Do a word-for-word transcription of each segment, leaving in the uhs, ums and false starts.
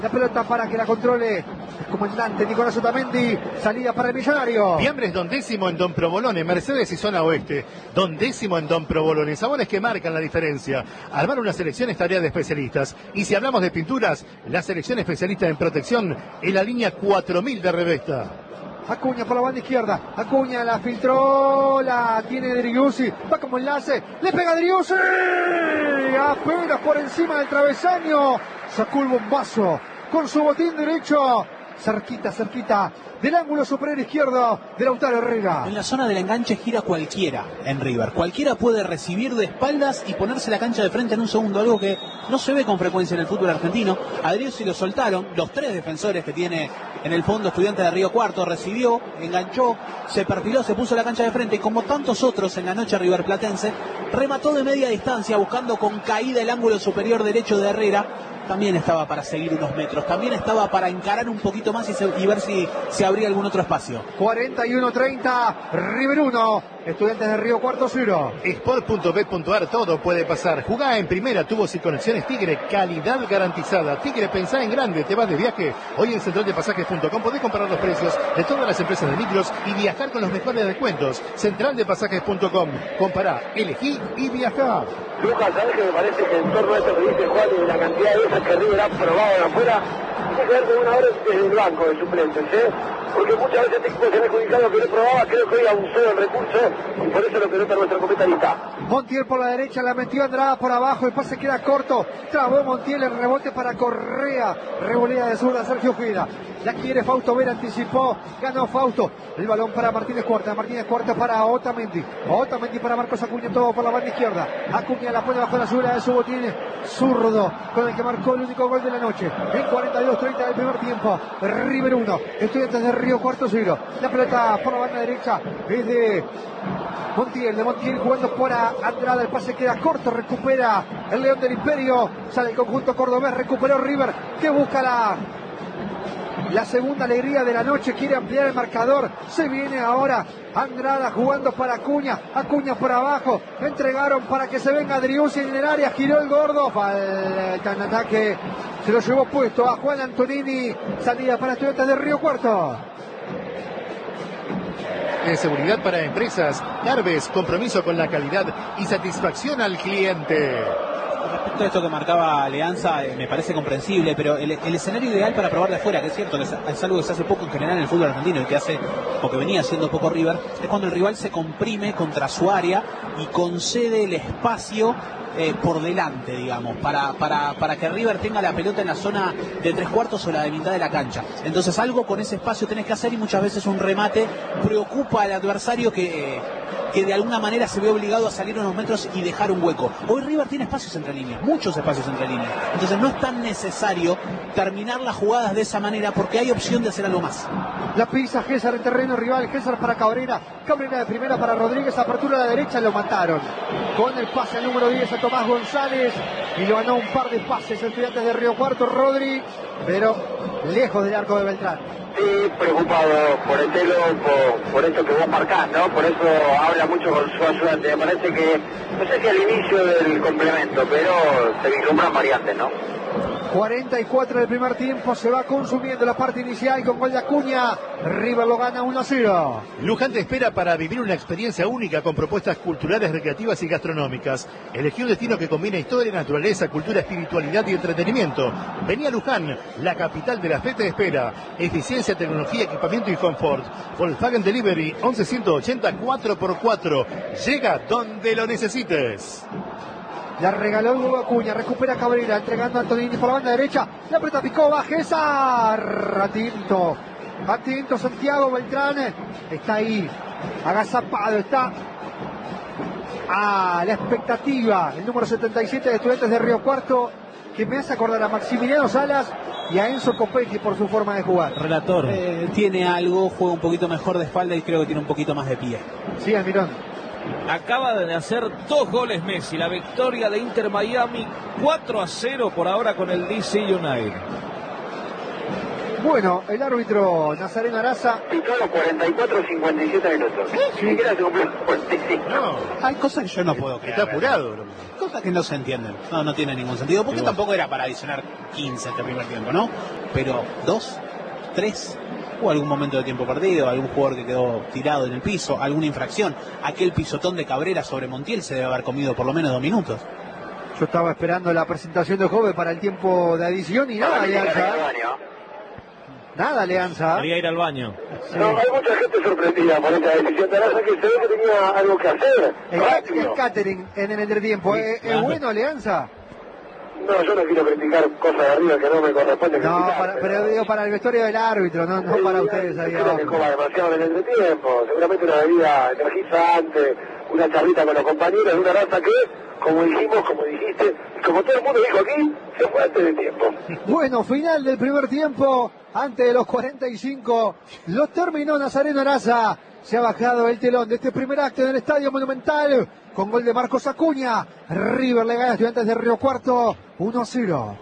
La pelota para que la controle el comandante Nicolás Otamendi. Salida para el Millonario. Fiambre es dondécimo en Don Provolone, Mercedes y zona oeste. Dondécimo en Don Provolone. Sabores que marcan la diferencia. Armar una selección es tarea de especialistas. Y si hablamos de pinturas, la selección especialista en protección es la línea cuatro mil de Revesta. Acuña por la banda izquierda. Acuña la filtró. La tiene Driussi. Va como enlace. Le pega Driussi. Apenas por encima del travesaño. Sacó el bombazo con su botín derecho. Cerquita, cerquita del ángulo superior izquierdo de Lautaro Herrera. En la zona del enganche gira cualquiera en River. Cualquiera puede recibir de espaldas y ponerse la cancha de frente en un segundo. Algo que no se ve con frecuencia en el fútbol argentino. A Driussi lo soltaron. Los tres defensores que tiene en el fondo Estudiantes de Río Cuarto. Recibió, enganchó, se perfiló, se puso la cancha de frente. Y como tantos otros en la noche riverplatense, remató de media distancia buscando con caída el ángulo superior derecho de Herrera. También estaba para seguir unos metros, también estaba para encarar un poquito más y, se, y ver si se abría algún otro espacio. cuarenta y uno treinta, River uno, Estudiantes de Río Cuarto cero. Sport punto bet punto ar, todo puede pasar. Jugá en primera, tubos y conexiones Tigre, calidad garantizada. Tigre, pensá en grande, te vas de viaje. Hoy en central de pasajes punto com podés comparar los precios de todas las empresas de micros y viajar con los mejores descuentos. central de pasajes punto com, compará, elegí y viajá. Lucas, ¿sabes que me parece que en torno a esto que dice Juan y la cantidad de veces que River ha probado de afuera, tiene que ver con una hora desde el banco de suplentes, ¿eh? Porque muchas veces este equipo se ha adjudicado que no probaba, creo que hoy abusó del recurso y por eso lo que nota nuestro comentarista. Montiel por la derecha, la metió Andrada por abajo, el pase queda corto, trabó Montiel, el rebote para Correa, revolea de zurda Sergio Ojeda, la quiere Fausto Vera, anticipó, ganó Fausto, el balón para Martínez Cuarta, Martínez Cuarta para Otamendi, Otamendi para Marcos Acuña, todo por la banda izquierda, Acuña la pone bajo la suela de su botín zurdo, con el que marcó el único gol de la noche, en cuarenta y dos treinta del primer tiempo, River uno, Estudiantes de Río Cuarto cero, la pelota por la banda derecha es de Montiel, de Montiel jugando por Andrada, el pase queda corto, recupera el León del Imperio, sale el conjunto cordobés, recuperó River, que busca la la segunda alegría de la noche, quiere ampliar el marcador, se viene ahora Andrada jugando para Acuña, Acuña por abajo, entregaron para que se venga Driussi en el área, giró el gordo, falta en ataque, se lo llevó puesto a Juan Antonini, salida para Estudiantes de Río Cuarto. En seguridad para empresas, Garbes, compromiso con la calidad y satisfacción al cliente. Respecto a esto que marcaba Alianza, eh, me parece comprensible, pero el, el escenario ideal para probar de afuera, que es cierto, que es, es algo que se hace poco en general en el fútbol argentino y que hace, o que venía haciendo poco River, es cuando el rival se comprime contra su área y concede el espacio eh, por delante, digamos, para, para, para que River tenga la pelota en la zona de tres cuartos o la de mitad de la cancha. Entonces algo con ese espacio tenés que hacer y muchas veces un remate preocupa al adversario que... Eh, que de alguna manera se ve obligado a salir unos metros y dejar un hueco. Hoy River tiene espacios entre líneas, muchos espacios entre líneas. Entonces no es tan necesario terminar las jugadas de esa manera porque hay opción de hacer algo más. La pisa César en terreno rival, César para Cabrera, Cabrera de primera para Rodríguez, apertura a la derecha, lo mataron. Con el pase al número diez a Tomás González y lo ganó un par de pases Estudiantes de Río Cuarto, Rodri, pero lejos del arco de Beltrán. Sí, preocupado por el telo, por, por esto que vos marcás, ¿no? Por eso habla mucho con su ayudante. Me parece que, no sé si al inicio del complemento, pero se vislumbran variantes, ¿no? cuarenta y cuatro del primer tiempo, se va consumiendo la parte inicial con gol de Acuña. River lo gana uno a cero. Luján te espera para vivir una experiencia única con propuestas culturales, recreativas y gastronómicas. Elegí un destino que combina historia, naturaleza, cultura, espiritualidad y entretenimiento. Vení a Luján, la capital de la fe te espera. Eficiencia, tecnología, equipamiento y confort. Volkswagen Delivery once ciento ochenta cuatro por cuatro. Llega donde lo necesites. La regaló Hugo Acuña, recupera Cabrera, entregando a Antonini por la banda derecha. La preta picó, va César. Atento, atento Santiago Beltrán. Está ahí, agazapado, está a la expectativa. El número setenta y siete de Estudiantes de Río Cuarto, que me hace acordar a Maximiliano Salas y a Enzo Coppetti por su forma de jugar. Relator. Eh, tiene algo, juega un poquito mejor de espalda y creo que tiene un poquito más de pie. Sí, Almirón. Acaba de hacer dos goles Messi, la victoria de Inter Miami cuatro a cero por ahora con el D C United. Bueno, el árbitro Nazareno Araza Picó los cuarenta y cuatro cincuenta y siete minutos. Ni siquiera se cumplió los cuarenta y cinco. No, Hay cosas que yo no puedo creer. está apurado. Cosas que no se entienden. No, no tiene ningún sentido. Porque tampoco era para adicionar quince este primer tiempo, ¿no? Pero dos, tres, o algún momento de tiempo perdido, algún jugador que quedó tirado en el piso, alguna infracción. Aquel pisotón de Cabrera sobre Montiel se debe haber comido por lo menos dos minutos. Yo estaba esperando la presentación de Jove para el tiempo de adición y nada, Alianza. Nada, Alianza. Quería ir al baño. Sí. No, hay mucha gente sorprendida por esta decisión de Araza, que se ve que tenía algo que hacer. El, Rápido. el catering en el entretiempo. ¿Es, es claro. bueno, Alianza? No, yo no quiero criticar cosas de arriba que no me corresponde No, criticar. para, pero digo para el vestuario del árbitro, no, no para ustedes ahí Creo que abajo. coma demasiado en el entretiempo. Seguramente una bebida energizante, una charlita con los compañeros de una raza que, como dijimos, como dijiste, y como todo el mundo dijo aquí, se fue antes de tiempo. Bueno, final del primer tiempo, antes de los cuarenta y cinco, lo terminó Nazareno Araza. Se ha bajado el telón de este primer acto en el Estadio Monumental, con gol de Marcos Acuña. River le gana a Estudiantes de Río Cuarto, uno a cero.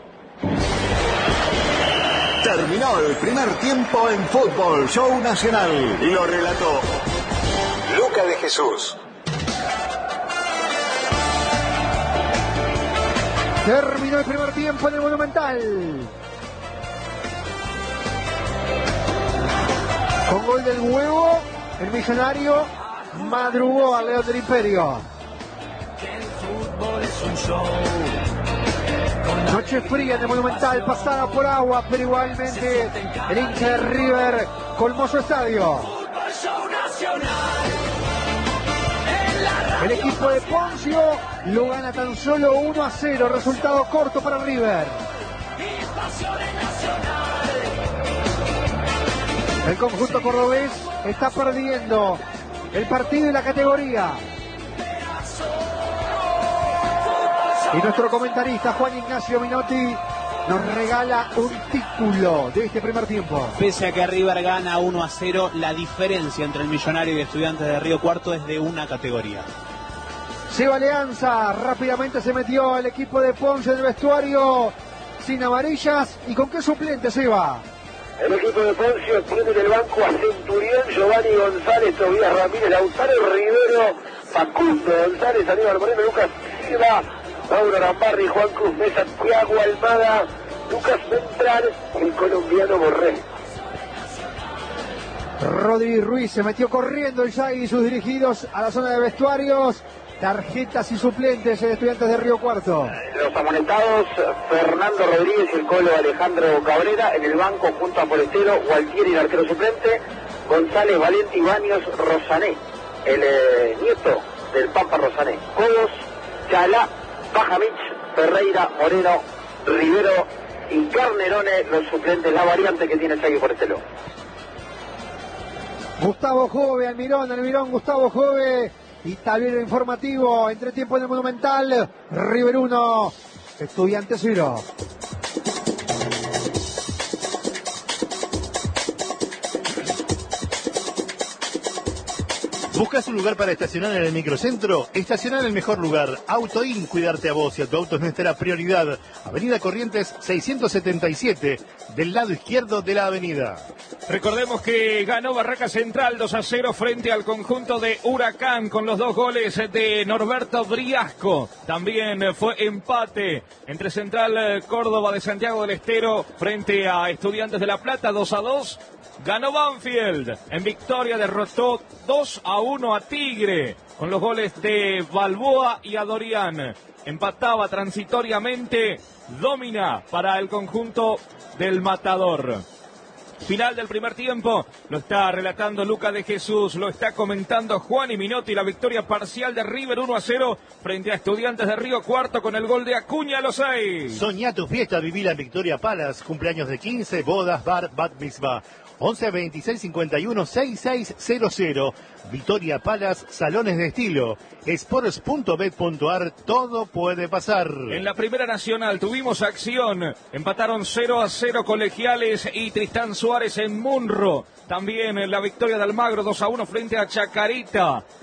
Terminó el primer tiempo en Fútbol Show Nacional y lo relató Luca de Jesús. Terminó el primer tiempo en el Monumental. Con gol del Huevo, el Millonario madrugó al León del Imperio. Noche fría en el Monumental, pasada por agua, pero igualmente el hincha de River colmó su estadio. El equipo de Poncio lo gana tan solo uno a cero, resultado corto para River. El conjunto cordobés está perdiendo el partido y la categoría. Y nuestro comentarista Juan Ignacio Minotti nos regala un título de este primer tiempo. Pese a que River gana uno a cero, la diferencia entre el Millonario y Estudiantes de Río Cuarto es de una categoría. Seba Alianza rápidamente se metió el equipo de Ponce en el vestuario sin amarillas. ¿Y con qué suplente, Seba? El equipo de Poncio tiene en el banco a Centurión, Giovanni González, Tobías Ramírez, Lautaro Rivero, Facundo González, Aníbal Moreno, Lucas Silva, Mauro Rambarri, Juan Cruz Mesa, Thiago Almada, Lucas Ventral, el colombiano Borré. Rodri Ruiz se metió corriendo ya y sus dirigidos a la zona de vestuarios. Tarjetas y suplentes en Estudiantes de Río Cuarto. Los amonestados, Fernando Rodríguez y el colo Alejandro Cabrera. En el banco junto a Forestero, Gualtieri, el arquero suplente, González, Valenti, Baños, Rosané, el eh, nieto del Papa Rosané, Cobos, Chalá, Pajamich, Ferreira, Moreno, Rivero y Carnerone, los suplentes, la variante que tiene Chagui Forestero. Gustavo Jove, Almirón, Almirón, Gustavo Jove. Y tablero informativo, entretiempo en el Monumental, River uno, Estudiantes cero. ¿Buscas un lugar para estacionar en el microcentro? Estacionar en el mejor lugar. AutoIn, cuidarte a vos y a tu auto es nuestra prioridad. Avenida Corrientes seiscientos setenta y siete, del lado izquierdo de la avenida. Recordemos que ganó Barraca Central dos a cero frente al conjunto de Huracán con los dos goles de Norberto Briasco. También fue empate entre Central Córdoba de Santiago del Estero frente a Estudiantes de La Plata, dos a dos. Ganó Banfield. En victoria derrotó dos a uno a Tigre con los goles de Balboa y Adorián. Empataba transitoriamente Domina para el conjunto del Matador. Final del primer tiempo, lo está relatando Luca de Jesús, lo está comentando Juan y Minotti, la victoria parcial de River uno a cero frente a Estudiantes de Río Cuarto con el gol de Acuña a los seis. Soñá tu fiesta, viví la Victoria Palace, cumpleaños de quince, bodas, bar, bat mitzvah. once veintiséis cincuenta y uno sesenta y seis cero cero. Victoria Palace, salones de estilo. Sports punto bet punto ar, todo puede pasar. En la Primera Nacional tuvimos acción. Empataron cero a cero Colegiales y Tristán Suárez en Munro. También en la victoria de Almagro dos a uno frente a Chacarita.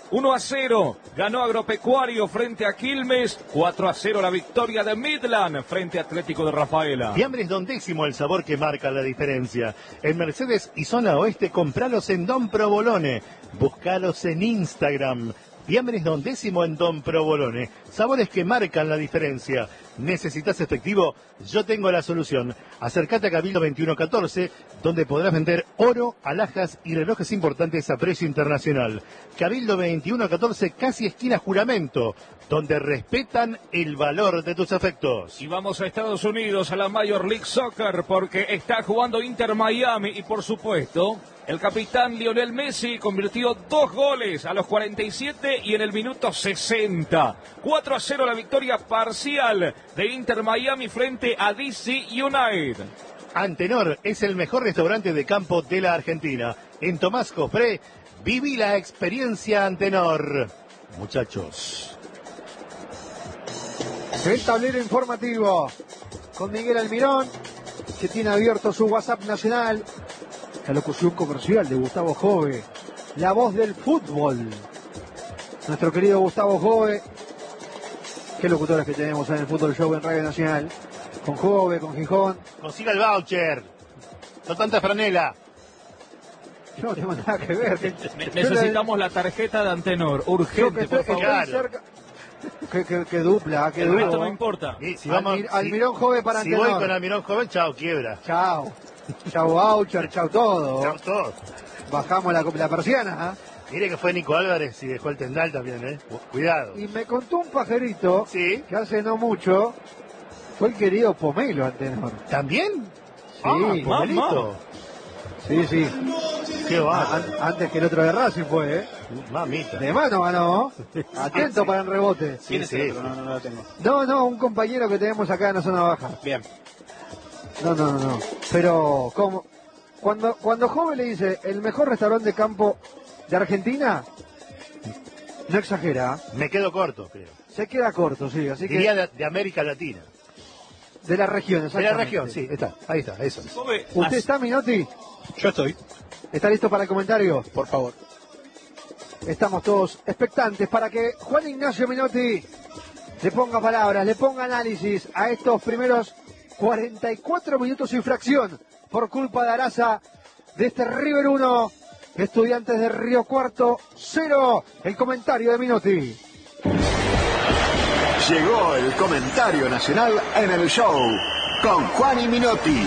uno a cero ganó Agropecuario frente a Quilmes. cuatro a cero la victoria de Midland frente a Atlético de Rafaela. Fiambres Don Décimo, el sabor que marca la diferencia. En Mercedes y zona oeste, compralos en Don Provolone. Buscalos en Instagram. Fiambres Don Décimo en Don Provolone. Sabores que marcan la diferencia. ¿Necesitas efectivo? Yo tengo la solución. Acércate a Cabildo veintiuno catorce, donde podrás vender oro, alhajas y relojes importantes a precio internacional. Cabildo veintiuno catorce, casi esquina Juramento, donde respetan el valor de tus afectos. Y vamos a Estados Unidos, a la Major League Soccer, porque está jugando Inter Miami y, por supuesto, el capitán Lionel Messi convirtió dos goles a los cuarenta y siete y en el minuto sesenta. cuatro a cero la victoria parcial de Inter Miami frente a D C United. Antenor es el mejor restaurante de campo de la Argentina. En Tomás Jofré, viví la experiencia Antenor. Muchachos. El tablero informativo con Miguel Almirón, que tiene abierto su WhatsApp nacional. La locución comercial de Gustavo Jove, la voz del fútbol. Nuestro querido Gustavo Jove. Qué locutores que tenemos en el Fútbol Show en Radio Nacional. Con Jove, con Gijón. Consiga el voucher. No tanta franela. Yo no tengo nada que ver. Ne- Necesitamos la tarjeta de Antenor, Yo que urgente, estoy, por favor. estoy Claro. cerca. Qué, qué- qué dupla, qué El resto duro. no importa. Y si vamos, Almir- Almirón Jove para si Antenor. voy con Almirón Joven, chao, quiebra. Chao. Chao voucher, chao todo. Chao todo. Bajamos la, la persiana. ¿ah? Mire que fue Nico Álvarez y dejó el tendal también, ¿eh? Cuidado. Y me contó un pajarito Sí. que hace no mucho fue el querido Pomelo Antenor. ¿También? Sí, Ah, Pomelito. Sí, sí. Qué va. An- antes que el otro de Racing fue, ¿eh? Mamita. De mano ganó. Atento para el rebote. Sí, ¿Quién es sí. el otro? No, no, no lo tengo. No, no, un compañero que tenemos acá en la zona baja. Bien. No, no, no, no. Pero, como cuando, cuando Jove le dice el mejor restaurante de campo de Argentina, no exagera. Me quedo corto, creo. Se queda corto, sí. Así que Diría de, de América Latina. de la región, De la exactamente. región, sí, está. Ahí está, eso. Jove, ¿Usted está, Minotti? Yo estoy, ¿Está listo para el comentario? por favor. Estamos todos expectantes para que Juan Ignacio Minotti le ponga palabras, le ponga análisis a estos primeros cuarenta y cuatro minutos sin fracción por culpa de Araza de este River uno, Estudiantes de Río Cuarto cero. El comentario de Minotti. Llegó el comentario nacional en el show con Juan y Minotti.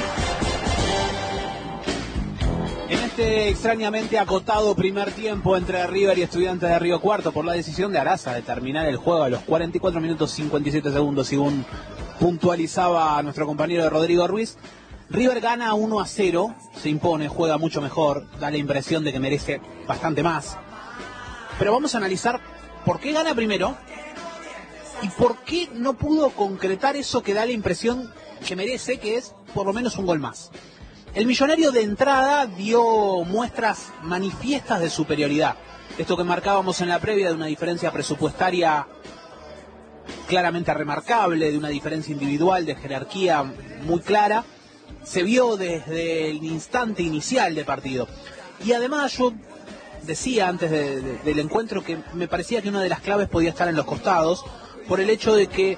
En este extrañamente acotado primer tiempo entre River y Estudiantes de Río Cuarto por la decisión de Araza de terminar el juego a los cuarenta y cuatro minutos cincuenta y siete segundos, según puntualizaba nuestro compañero Rodrigo Ruiz, River gana uno a cero, se impone, juega mucho mejor, da la impresión de que merece bastante más. Pero vamos a analizar por qué gana primero y por qué no pudo concretar eso que da la impresión que merece, que es por lo menos un gol más. El Millonario de entrada dio muestras manifiestas de superioridad. Esto que marcábamos en la previa de una diferencia presupuestaria claramente remarcable, de una diferencia individual, de jerarquía muy clara, se vio desde el instante inicial del partido. Y además yo decía antes de, de, del encuentro que me parecía que una de las claves podía estar en los costados, por el hecho de que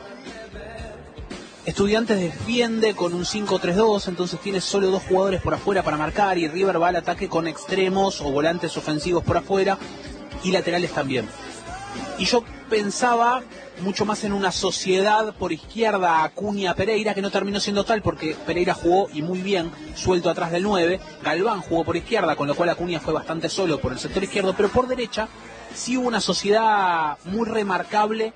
Estudiantes defiende con un cinco tres dos, entonces tiene solo dos jugadores por afuera para marcar, y River va al ataque con extremos o volantes ofensivos por afuera y laterales también. Y yo pensaba mucho más en una sociedad por izquierda Acuña-Pereira, que no terminó siendo tal porque Pereira jugó y muy bien suelto atrás del nueve, Galván jugó por izquierda, con lo cual Acuña fue bastante solo por el sector izquierdo, pero por derecha sí hubo una sociedad muy remarcable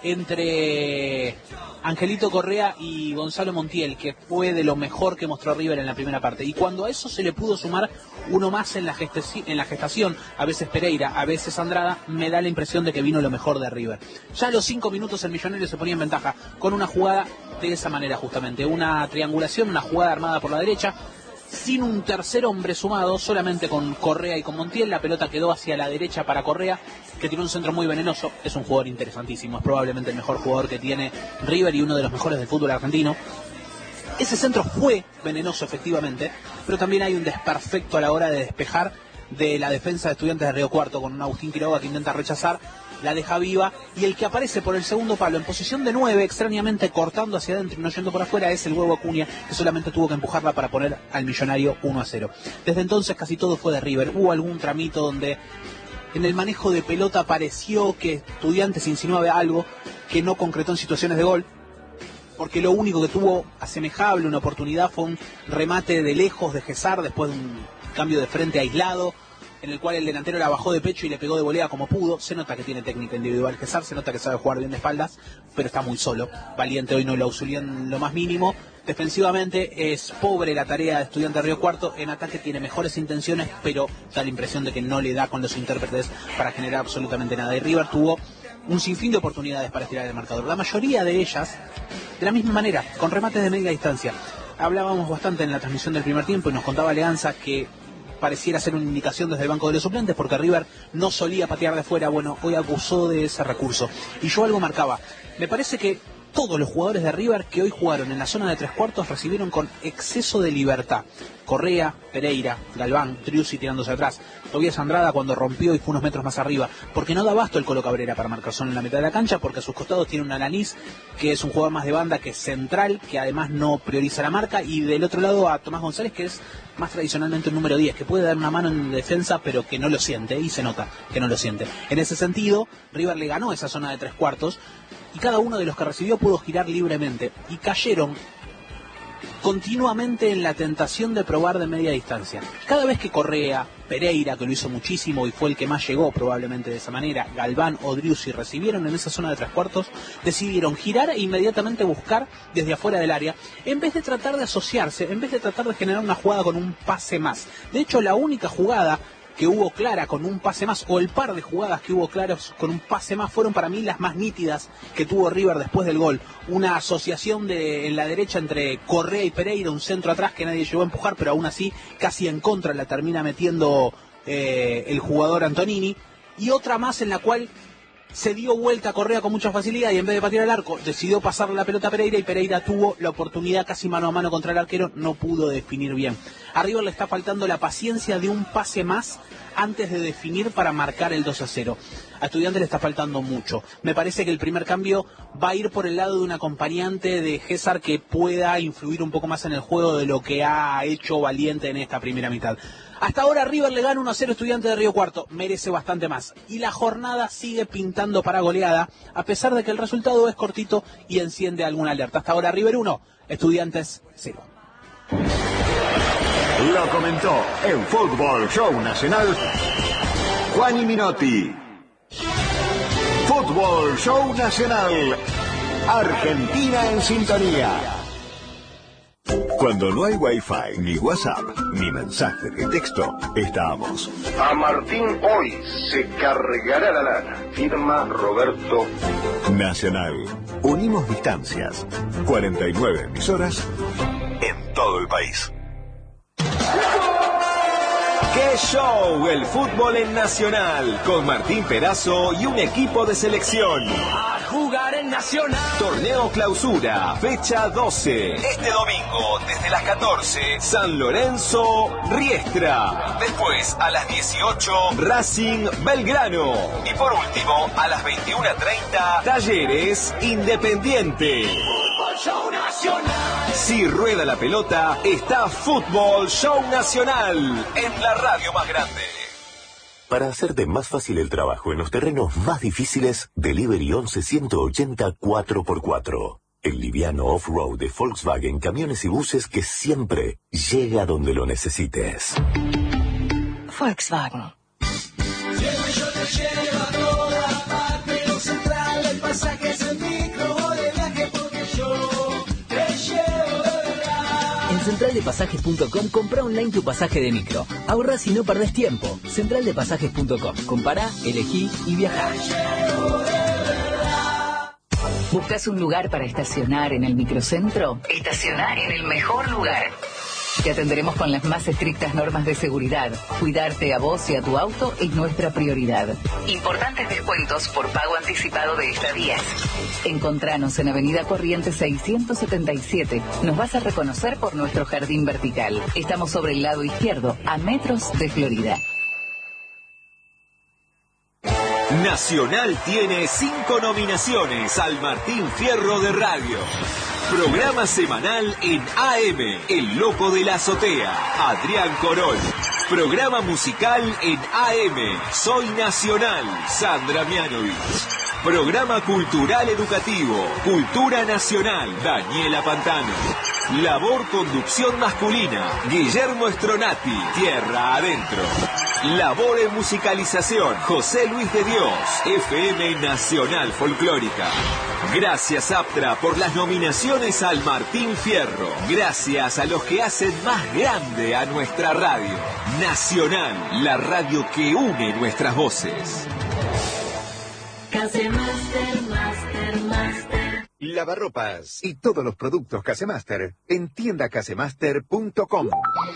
entre Angelito Correa y Gonzalo Montiel, que fue de lo mejor que mostró River en la primera parte. Y cuando a eso se le pudo sumar uno más en la, gestaci- en la gestación, a veces Pereira, a veces Andrada, me da la impresión de que vino lo mejor de River. Ya a los cinco minutos el Millonario se ponía en ventaja con una jugada de esa manera justamente, una triangulación, una jugada armada por la derecha, sin un tercer hombre sumado, solamente con Correa y con Montiel. La pelota quedó hacia la derecha para Correa, que tiene un centro muy venenoso. Es un jugador interesantísimo, es probablemente el mejor jugador que tiene River y uno de los mejores del fútbol argentino. Ese centro fue venenoso efectivamente, pero también hay un desperfecto a la hora de despejar de la defensa de Estudiantes de Río Cuarto, con un Agustín Quiroga que intenta rechazar, la deja viva, y el que aparece por el segundo palo en posición de nueve, extrañamente cortando hacia adentro y no yendo por afuera, es el Huevo Acuña, que solamente tuvo que empujarla para poner al Millonario uno a cero. Desde entonces casi todo fue de River. Hubo algún tramito donde en el manejo de pelota pareció que Estudiantes insinuaba algo que no concretó en situaciones de gol, porque lo único que tuvo asemejable una oportunidad fue un remate de lejos de Gesar después de un cambio de frente aislado, en el cual el delantero la bajó de pecho y le pegó de volea como pudo. Se nota que tiene técnica individual Gesar, se nota que sabe jugar bien de espaldas, pero está muy solo. Valiente hoy no lo auxilió en lo más mínimo. Defensivamente es pobre la tarea de Estudiantes de Río Cuarto. En ataque tiene mejores intenciones, pero da la impresión de que no le da con los intérpretes para generar absolutamente nada. Y River tuvo un sinfín de oportunidades para estirar el marcador. La mayoría de ellas, de la misma manera, con remates de media distancia. Hablábamos bastante en la transmisión del primer tiempo y nos contaba Leanza que pareciera ser una indicación desde el banco de los suplentes, porque River no solía patear de fuera. Bueno, hoy abusó de ese recurso. Y yo algo marcaba. Me parece que todos los jugadores de River que hoy jugaron en la zona de tres cuartos recibieron con exceso de libertad. Correa, Pereira, Galván, Triusi tirándose atrás, Tobias Andrada cuando rompió y fue unos metros más arriba, porque no da abasto el Colo Cabrera para marcar zona en la mitad de la cancha, porque a sus costados tiene un Alanís que es un jugador más de banda, que es central, que además no prioriza la marca, y del otro lado a Tomás González, que es más tradicionalmente un número diez, que puede dar una mano en defensa, pero que no lo siente, y se nota que no lo siente. En ese sentido, River le ganó esa zona de tres cuartos, y cada uno de los que recibió pudo girar libremente, y cayeron continuamente en la tentación de probar de media distancia. Cada vez que Correa, Pereira, que lo hizo muchísimo y fue el que más llegó probablemente de esa manera, Galván o Driussi recibieron en esa zona de tres cuartos, decidieron girar e inmediatamente buscar desde afuera del área, en vez de tratar de asociarse, en vez de tratar de generar una jugada con un pase más. De hecho, la única jugada que hubo clara con un pase más, o el par de jugadas que hubo claros con un pase más, fueron para mí las más nítidas que tuvo River después del gol. Una asociación de en la derecha entre Correa y Pereira, un centro atrás que nadie llegó a empujar, pero aún así casi en contra la termina metiendo eh, el jugador Antonini, y otra más en la cual se dio vuelta a Correa con mucha facilidad y en vez de patear al arco decidió pasarle la pelota a Pereira, y Pereira tuvo la oportunidad casi mano a mano contra el arquero, no pudo definir bien. A River le está faltando la paciencia de un pase más antes de definir para marcar el dos a cero. A Estudiantes le está faltando mucho. Me parece que el primer cambio va a ir por el lado de un acompañante de Gesar que pueda influir un poco más en el juego de lo que ha hecho Valiente en esta primera mitad. Hasta ahora River le gana uno a cero a Estudiantes de Río Cuarto, merece bastante más. Y la jornada sigue pintando para goleada, a pesar de que el resultado es cortito y enciende alguna alerta. Hasta ahora River uno, Estudiantes cero. Lo comentó en Fútbol Show Nacional Juan Minotti. Fútbol Show Nacional, Argentina en sintonía. Cuando no hay Wi-Fi, ni WhatsApp, ni mensaje de texto, estamos. A Martín hoy se cargará la lana. Firma Roberto Nacional. Unimos distancias. cuarenta y nueve emisoras en todo el país. ¡Qué show! El fútbol en Nacional, con Martín Perazo y un equipo de selección. A jugar en Nacional. Torneo Clausura, fecha doce. Este domingo, desde las catorce, San Lorenzo, Riestra. Después, a las dieciocho, Racing Belgrano. Y por último, a las veintiuna treinta, Talleres Independiente. Fútbol Show Nacional. Si rueda la pelota, está Fútbol Show Nacional en la radio más grande. Para hacerte más fácil el trabajo en los terrenos más difíciles, Delivery once ciento ochenta cuatro por cuatro. El liviano off-road de Volkswagen, camiones y buses que siempre llega donde lo necesites. Volkswagen. Siempre yo te llevo a toda parte, lo central, el pasaje es el micro de viaje, porque yo te llevo de verdad. En central de pasajes punto com compra online tu pasaje de micro. Ahorras y no perdés tiempo. central de pasajes punto com. Compará, elegí y viajá. ¿Buscas un lugar para estacionar en el microcentro? Estacionar en el mejor lugar. Te atenderemos con las más estrictas normas de seguridad. Cuidarte a vos y a tu auto es nuestra prioridad. Importantes descuentos por pago anticipado de estadías. Encontranos en Avenida Corrientes seiscientos setenta y siete. Nos vas a reconocer por nuestro jardín vertical. Estamos sobre el lado izquierdo, a metros de Florida. Nacional tiene cinco nominaciones al Martín Fierro de Radio. Programa semanal en A M, El Loco de la Azotea, Adrián Corol. Programa musical en A M, Soy Nacional, Sandra Mianovich. Programa cultural educativo, Cultura Nacional, Daniela Pantano. Labor conducción masculina, Guillermo Stronati, Tierra Adentro. Labor en musicalización, José Luis de Dios, F M Nacional Folclórica. Gracias Aptra por las nominaciones al Martín Fierro. Gracias a los que hacen más grande a nuestra radio. Nacional, la radio que une nuestras voces. Casemaster, Master, Master. Lavarropas y todos los productos Casemaster en tienda casemaster punto com.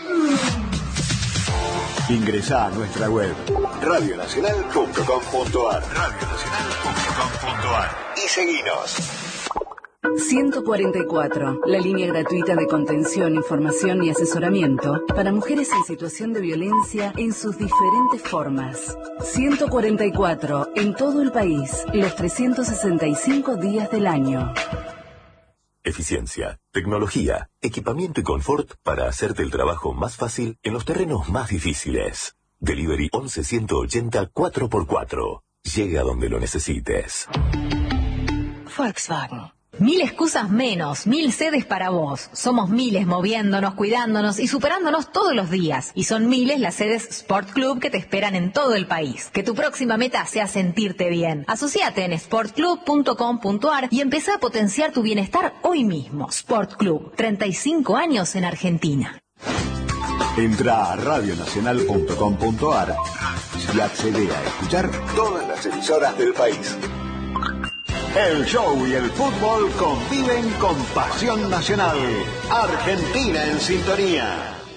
Ingresa a nuestra web radio nacional punto com punto ar radio nacional punto com punto ar y seguinos. ciento cuarenta y cuatro, la línea gratuita de contención, información y asesoramiento para mujeres en situación de violencia en sus diferentes formas. ciento cuarenta y cuatro, en todo el país, los trescientos sesenta y cinco días del año. Eficiencia, tecnología, equipamiento y confort para hacerte el trabajo más fácil en los terrenos más difíciles. Delivery once ciento ochenta cuatro por cuatro. Llega donde lo necesites. Volkswagen. Mil excusas menos, mil sedes para vos. Somos miles moviéndonos, cuidándonos y superándonos todos los días. Y son miles las sedes Sport Club que te esperan en todo el país. Que tu próxima meta sea sentirte bien. Asociate en sport club punto com punto ar y empezá a potenciar tu bienestar hoy mismo. Sport Club, treinta y cinco años en Argentina. Entra a radio nacional punto com punto ar y accede a escuchar todas las emisoras del país. El show y el fútbol conviven con pasión nacional. Argentina en sintonía.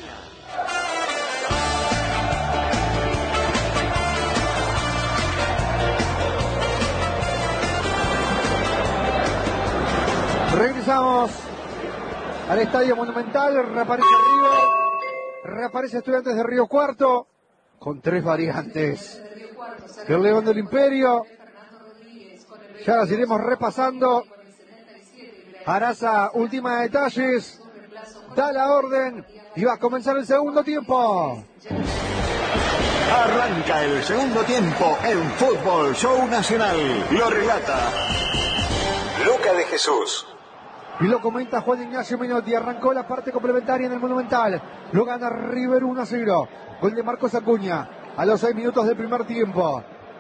Regresamos al Estadio Monumental. Reaparece River, reaparece Estudiantes de Río Cuarto con tres variantes. El León del Imperio. Ya las iremos repasando. Araza, última detalles. Da la orden y va a comenzar el segundo tiempo. Arranca el segundo tiempo en Fútbol Show Nacional. Lo relata Luca de Jesús. Y lo comenta Juan Ignacio Menotti. Arrancó la parte complementaria en el Monumental. Lo gana River uno a cero. Gol de Marcos Acuña a los seis minutos del primer tiempo.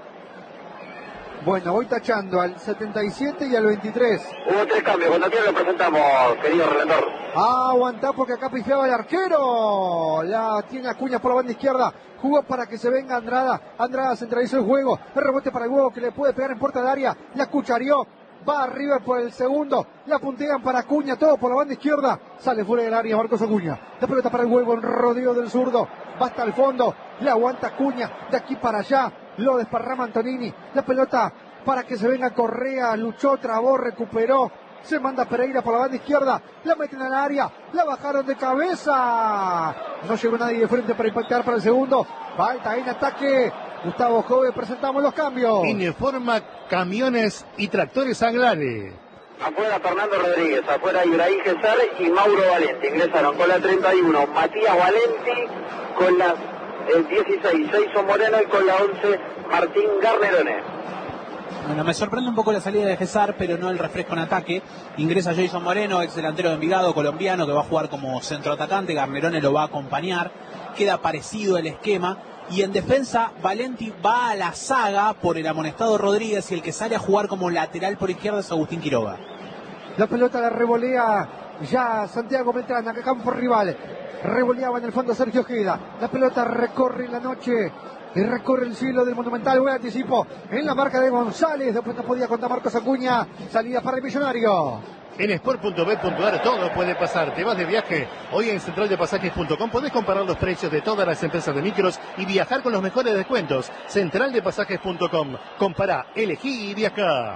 Bueno, voy tachando al setenta y siete y al veintitrés. Hubo tres cambios, cuando quieran lo presentamos, querido relator. Ah, aguantá porque acá pifiaba el arquero. La tiene Acuña por la banda izquierda. Jugó para que se venga Andrada. Andrada centralizó el juego. El rebote para el huevo que le puede pegar en puerta de área. La cucharió. Va a River por el segundo. La puntean para Acuña. Todo por la banda izquierda. Sale fuera del área Marcos Acuña. La pelota para el huevo en rodeo del zurdo. Va hasta el fondo. La aguanta Acuña. De aquí para allá. Lo desparrama Antonini. La pelota para que se venga Correa. Luchó, trabó, recuperó. Se manda Pereira por la banda izquierda. La meten al área. La bajaron de cabeza. No llegó nadie de frente para impactar para el segundo. Falta en ataque. Gustavo Jove, presentamos los cambios. Ineforma, Camiones y Tractores Anglare. Afuera Fernando Rodríguez, afuera Ibrahim Gesar y Mauro Valenti. Ingresaron con la treinta y uno Matías Valenti, con la eh, dieciséis Jason Moreno y con la once Martín Garnerone. Bueno, me sorprende un poco la salida de Gesar, pero no el refresco en ataque. Ingresa Jason Moreno, ex delantero de Envigado, colombiano, que va a jugar como centroatacante. Garnerone lo va a acompañar. Queda parecido el esquema. Y en defensa, Valenti va a la saga por el amonestado Rodríguez y el que sale a jugar como lateral por izquierda es Agustín Quiroga. La pelota la revolea ya Santiago Beltrán, campo rival. Revoleaba en el fondo Sergio Ojeda. La pelota recorre la noche y recorre el cielo del Monumental. Buen anticipo en la marca de González. Después no podía contar Marcos Acuña. Salida para el Millonario. En sport punto bet punto ar todo puede pasar. Te vas de viaje. Hoy en central de pasajes punto com podés comparar los precios de todas las empresas de micros y viajar con los mejores descuentos. central de pasajes punto com. Compará, elegí y viajá.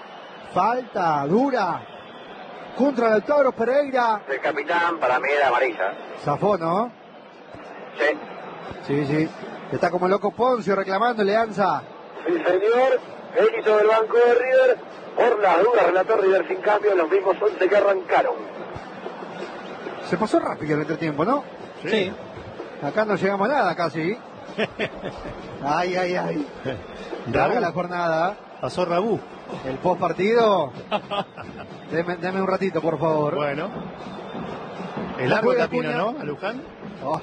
Falta dura contra Lautaro Pereira. El capitán, para mí era amarilla. Zafó, ¿no? Sí. Sí, sí. Está como loco Poncio reclamando Leanza. Sí, señor. Éxito del banco de River. Por las dudas, relató River sin cambio, los mismos once que arrancaron. Se pasó rápido el entretiempo, ¿no? Sí. sí. Acá no llegamos a nada casi. Ay, ay, ay. Larga la jornada. Pasó Rabú. El post partido. deme, deme un ratito, por favor. Bueno. El largo camino, ¿no? A Luján. Oh.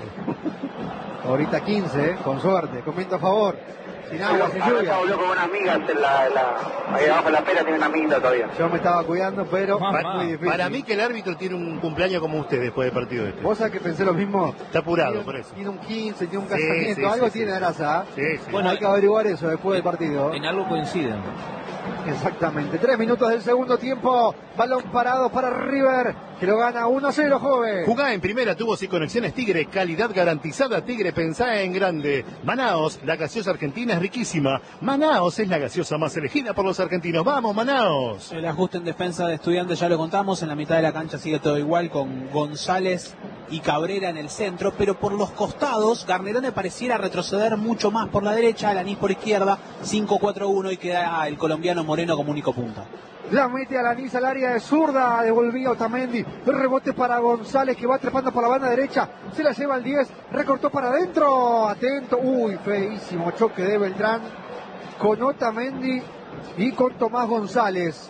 Ahorita quince, ¿eh? Con suerte. Comento a favor. Sin agua, sin lluvia. Habló con unas migas en la, en la, ahí abajo en la pera, tiene una minga todavía. Yo me estaba cuidando, pero para, muy difícil. Para mí que el árbitro tiene un cumpleaños como usted después del partido este. Vos sabés que pensé lo mismo. Está apurado, tiene, por eso. Tiene un quince, tiene un sí, casamiento, sí, algo sí, tiene sí. grasa. Sí, sí. Bueno, hay que averiguar eso después del partido. En algo coinciden. Exactamente. Tres minutos del segundo tiempo. Balón parado para River, que lo gana uno a cero, joven. Jugá en primera, tubos y conexiones Tigre. Calidad garantizada, Tigre, pensá en grande. Manaos, la gaseosa argentina es riquísima. Manaos es la gaseosa más elegida por los argentinos. ¡Vamos, Manaos! El ajuste en defensa de Estudiantes ya lo contamos. En la mitad de la cancha sigue todo igual, con González y Cabrera en el centro, pero por los costados Garnerone pareciera retroceder mucho más por la derecha, Alanís por izquierda, cinco cuatro uno, y queda el colombiano Moreno como único punta. La mete Alanís al área de zurda, devolvía Otamendi, el rebote para González, que va trepando por la banda derecha, se la lleva al diez, recortó para adentro, atento, uy, feísimo choque de Beltrán con Otamendi y con Tomás González.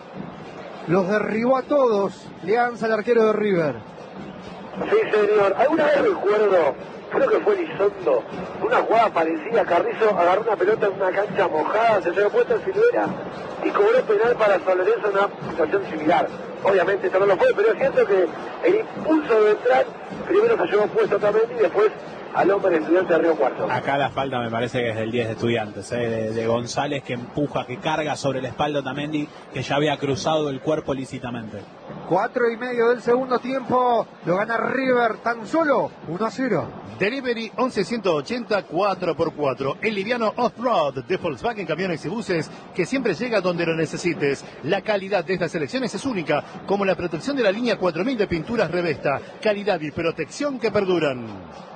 Los derribó a todos, Leanza, el arquero de River. Sí, señor. Alguna vez recuerdo, creo que fue Lizondo, una jugada parecida. Carrizo agarró una pelota en una cancha mojada, se llevó puesta en Silvera y cobró penal para San Lorenzo, una situación similar. Obviamente esto no lo fue, pero es cierto que el impulso de entrar, primero se llevó puesto también y después al hombre de Estudiantes de Río Cuarto. Acá la falta me parece que es del diez de Estudiantes, ¿eh? de, de González, que empuja, que carga sobre la espalda Otamendi, que ya había cruzado el cuerpo lícitamente. Cuatro y medio del segundo tiempo, lo gana River tan solo uno a cero. Delivery once ciento ochenta cuatro por cuatro. El liviano off-road de Volkswagen Camiones y Buses, que siempre llega donde lo necesites. La calidad de estas selecciones es única, como la protección de la línea cuatro mil de pinturas Revesta. Calidad y protección que perduran.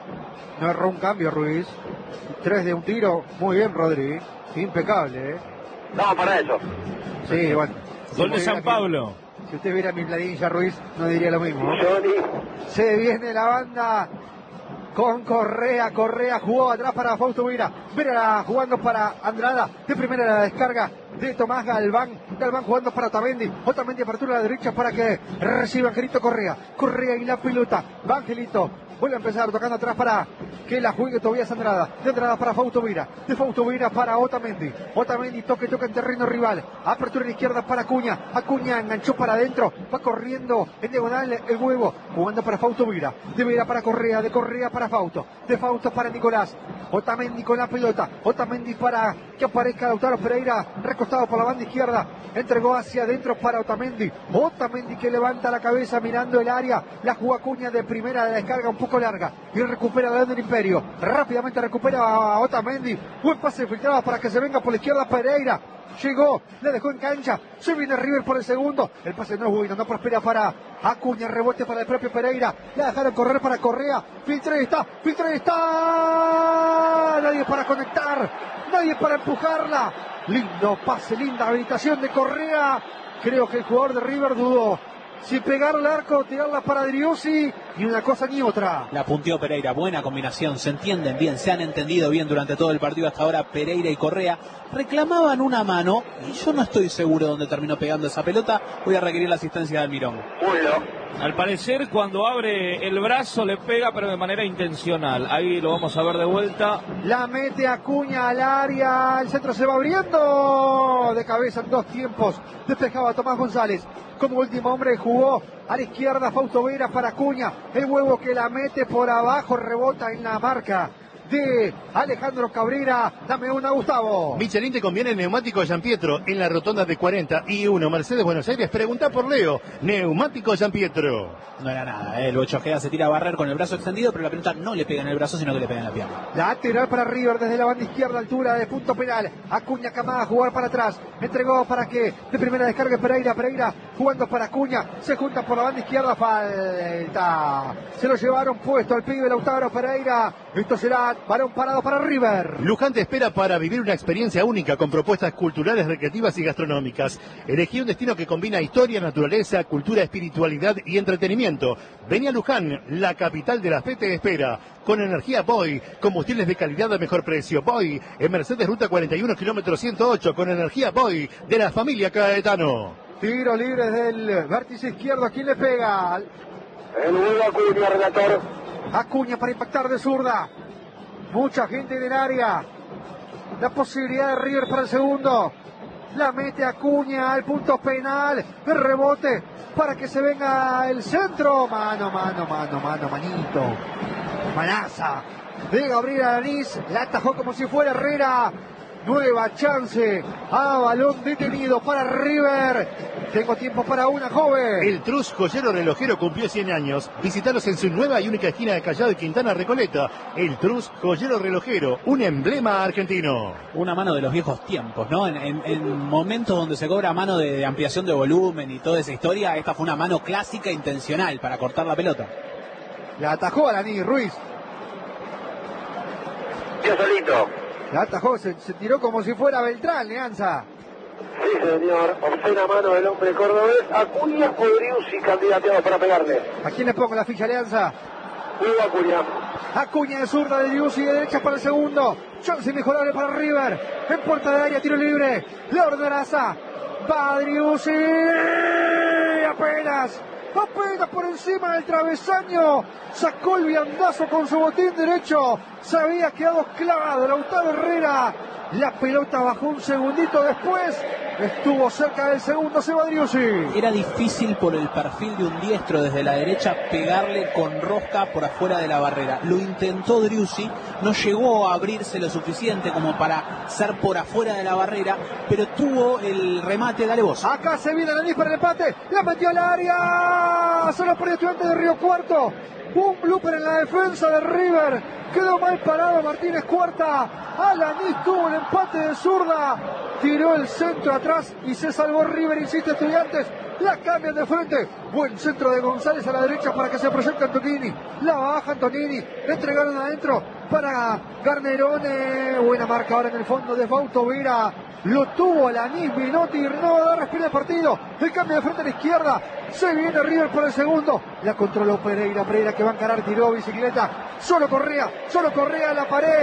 No erró un cambio Ruiz. Tres de un tiro. Muy bien, Rodri. Impecable, ¿eh? No, para eso. Sí, bueno. Gol de San Pablo. Si usted viera mi planilla, Ruiz, no diría lo mismo. Johnny. Se viene la banda con Correa. Correa jugó atrás para Fausto Vera. Vera jugando para Andrada. De primera la descarga de Tomás Galván. Galván jugando para Otamendi. Otamendi apertura a la derecha para que reciba Angelito Correa. Correa y la pelota. Va Angelito. Vuelve a empezar tocando atrás para que la juegue Tobías Andrada. De Andrada para Fausto Vera. De Fausto Vera para Otamendi. Otamendi toque, toca en terreno rival. Apertura en la izquierda para Acuña. Acuña enganchó para adentro. Va corriendo en diagonal el huevo. Jugando para Fausto Vera. De Vera para Correa. De Correa para Fausto. De Fausto para Nicolás. Otamendi con la pelota. Otamendi para que aparezca Lautaro Pereira. Recostado por la banda izquierda. Entregó hacia adentro para Otamendi. Otamendi que levanta la cabeza mirando el área. La jugó Acuña de primera de la descarga un poco larga y recupera la del Imperio. Rápidamente recupera a Otamendi. Buen pase filtrado para que se venga por la izquierda Pereira. Llegó, le dejó en cancha. Se viene River por el segundo. El pase no es bueno, no prospera para Acuña. Rebote para el propio Pereira. La dejaron correr para Correa. Filtre está, Filtre está. Nadie para conectar, nadie para empujarla. Lindo pase, linda habilitación de Correa. Creo que el jugador de River dudó si pegar al arco o tirarla para Driussi, ni una cosa ni otra. La punteó Pereira, buena combinación, se entienden bien, se han entendido bien durante todo el partido hasta ahora. Pereira y Correa reclamaban una mano y yo no estoy seguro dónde terminó pegando esa pelota. Voy a requerir la asistencia de Almirón. Al parecer, cuando abre el brazo le pega, pero de manera intencional. Ahí lo vamos a ver de vuelta. La mete Acuña al área, el centro se va abriendo de cabeza en dos tiempos. Despejaba Tomás González. Como último hombre jugó a la izquierda Fausto Vera para Acuña. El huevo que la mete por abajo, rebota en la marca de Alejandro Cabrera. Dame una, Gustavo. Michelin te conviene el neumático Gianpietro en la rotonda de cuarenta y uno Mercedes Buenos Aires. Pregunta por Leo. Neumático Gianpietro. No era nada, ¿eh? El Bocho Ojeda se tira a barrer con el brazo extendido, pero la pelota no le pega en el brazo, sino que le pega en la pierna. Lateral para River desde la banda izquierda, altura de punto penal. Acuña Camada a jugar para atrás. Entregó para que de primera descarga Pereira. Pereira jugando para Acuña, se junta por la banda izquierda, falta. Se lo llevaron puesto al pibe Lautaro Pereira. Esto será balón parado para River. Luján te espera para vivir una experiencia única con propuestas culturales, recreativas y gastronómicas. Elegí un destino que combina historia, naturaleza, cultura, espiritualidad y entretenimiento. Vení a Luján, la capital de la fe te espera. Con energía Boy, combustibles de calidad a mejor precio. Boy, en Mercedes Ruta cuarenta y uno, kilómetro ciento ocho, con energía Boy de la familia Caetano. Tiro libre del vértice izquierdo. ¿A quién le pega? El nuevo Acuña, relator. Acuña para impactar de zurda. Mucha gente en el área. La posibilidad de River para el segundo. La mete Acuña al punto penal. El rebote para que se venga el centro. Mano, mano, mano, mano, manito. Manaza de Gabriel Alanís. La atajó como si fuera Herrera. Nueva chance a balón detenido para River. Tengo tiempo para una, joven. El Trus Joyero Relojero cumplió cien años. Visítalos en su nueva y única esquina de Callao y Quintana Recoleta. El Trus Joyero Relojero, un emblema argentino. Una mano de los viejos tiempos, ¿no? En, en, en momentos donde se cobra mano de, de ampliación de volumen y toda esa historia, esta fue una mano clásica intencional para cortar la pelota. La atajó Alaní Ruiz. Yo solito. La atajó, se, se tiró como si fuera Beltrán, Leanza. Sí, señor. Obscena mano del hombre cordobés. Acuña o Driussi candidateados para pegarle. ¿A quién le pongo la ficha, Leanza? Hugo Acuña. Acuña de zurda de Driussi, de derecha para el segundo. Chance mejorable para River. En puerta de área, tiro libre. Lord Araza. Va Driussi. Apenas. Apenas por encima del travesaño. Sacó el viandazo con su botín derecho. Se había quedado clavado Lautaro Herrera. La pelota bajó un segundito después. Estuvo cerca del segundo, se va Driussi. Era difícil por el perfil de un diestro desde la derecha pegarle con rosca por afuera de la barrera. Lo intentó Driussi, no llegó a abrirse lo suficiente como para ser por afuera de la barrera, pero tuvo el remate. Dale vos. Acá se viene Alanis para el empate. La metió al área. Solo por Estudiantes de Río Cuarto. Un blooper en la defensa de River. Quedó mal parado Martínez Cuarta. Alanis tuvo el empate de zurda. Tiró el centro atrás y se salvó River. Insiste Estudiantes. La cambian de frente. Buen centro de González a la derecha para que se proyecte Antonini. La baja Antonini. Entregaron adentro para Garnerone. Buena marca ahora en el fondo de Fausto Vera. Lo tuvo Alanis, Minotti, no va a dar respiro al partido. El cambio de frente a la izquierda. Se viene River por el segundo. La controló Pereira. Pereira que va a encarar, tiró bicicleta. Solo Correa, solo Correa, la pared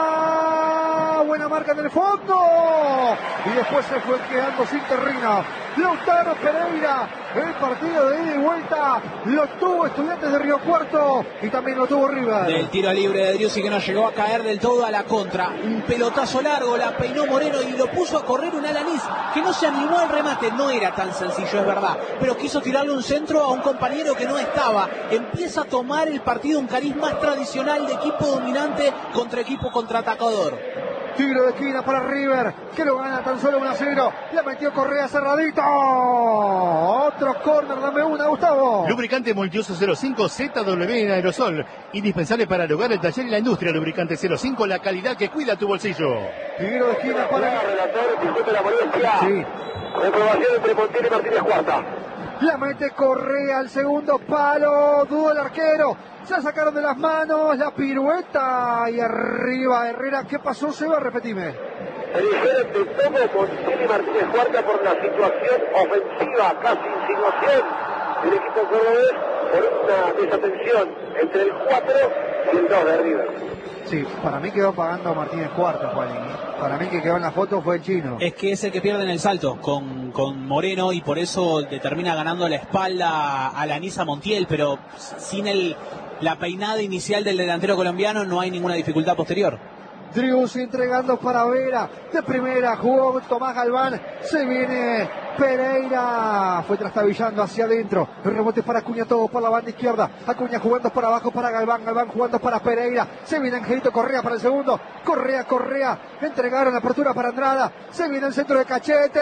está. Buena marca en el fondo. Y después se fue quedando sin terrina. Lautaro Pereira. El partido de ida y vuelta lo tuvo Estudiantes de Río Cuarto y también lo tuvo River. Del tiro libre de Driussi que no llegó a caer del todo a la contra. Un pelotazo largo, la peinó Moreno y lo puso a correr un Alanis que no se animó al remate. No era tan sencillo, es verdad, pero quiso tirarle un centro a un compañero que no estaba. Empieza a tomar el partido un cariz más tradicional de equipo dominante contra equipo contraatacador. Tiro de esquina para River, que lo gana tan solo uno a cero. La metió Correa cerradito. Otro córner, dame una, Gustavo. Lubricante multiuso cero cinco Z W en aerosol. Indispensable para el hogar, el taller y la industria. Lubricante cero cinco, la calidad que cuida tu bolsillo. Tiro de esquina para... el relator, discute la molestia. Sí. Reprobación entre Montiel y Martínez Cuarta. La mete Correa al segundo palo. Dudo el arquero. Se sacaron de las manos la pirueta y arriba Herrera. ¿Qué pasó, Seba? Repetime. Se dijeron de todo Montiel y Martínez Cuarta por la situación ofensiva, casi insinuación del equipo cordobés por una desatención entre el cuatro y el dos de River. Sí, para mí quedó pagando Martínez Cuarta, Juan. Para mí que quedó en la foto fue el chino. Es que es el que pierde en el salto con, con Moreno y por eso le termina ganando la espalda a Lanisa Montiel, pero sin el, la peinada inicial del delantero colombiano no hay ninguna dificultad posterior. Driussi entregando para Vera, de primera jugó Tomás Galván, se viene Pereira, fue trastabillando hacia adentro, el rebote para Acuña, todo por la banda izquierda, Acuña jugando por abajo para Galván, Galván jugando para Pereira, se viene Angelito Correa para el segundo, Correa, Correa, entregaron la apertura para Andrada, se viene el centro de Cachete,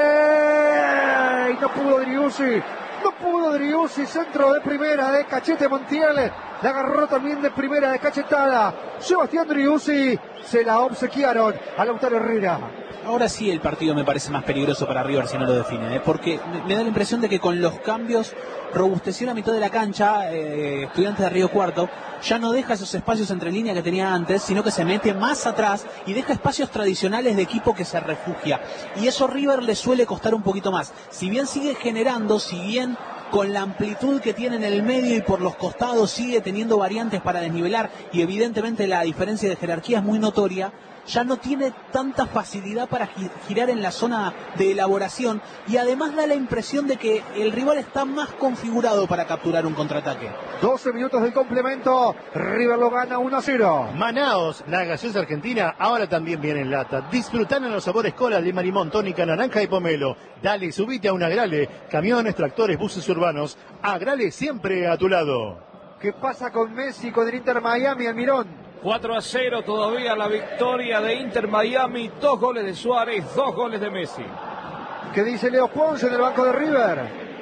y no pudo Driussi. No pudo Driussi, centro de primera de Cachete Montiel. La agarró también de primera de cachetada. Sebastián Driussi. Se la obsequiaron a Lautaro Herrera. Ahora sí el partido me parece más peligroso para River si no lo define, ¿eh? Porque me da la impresión de que con los cambios robusteció la mitad de la cancha. eh, Estudiantes de Río Cuarto ya no deja esos espacios entre línea que tenía antes, sino que se mete más atrás y deja espacios tradicionales de equipo que se refugia, y eso a River le suele costar un poquito más. Si bien sigue generando, si bien con la amplitud que tiene en el medio y por los costados sigue teniendo variantes para desnivelar, y evidentemente la diferencia de jerarquía es muy notoria, ya no tiene tanta facilidad para girar en la zona de elaboración, y además da la impresión de que el rival está más configurado para capturar un contraataque. doce minutos del complemento, River lo gana uno a cero. Manaos, la gaseosa argentina, ahora también viene en lata. Disfrutá en los sabores cola, lima, limón, tónica, naranja y pomelo. Dale, subite a un Agrale, camiones, tractores, buses urbanos. Agrale siempre a tu lado. ¿Qué pasa con Messi, con el Inter Miami, Almirón? cuatro a cero todavía la victoria de Inter Miami. Dos goles de Suárez, dos goles de Messi. ¿Qué dice Leo Ponce en el banco de River?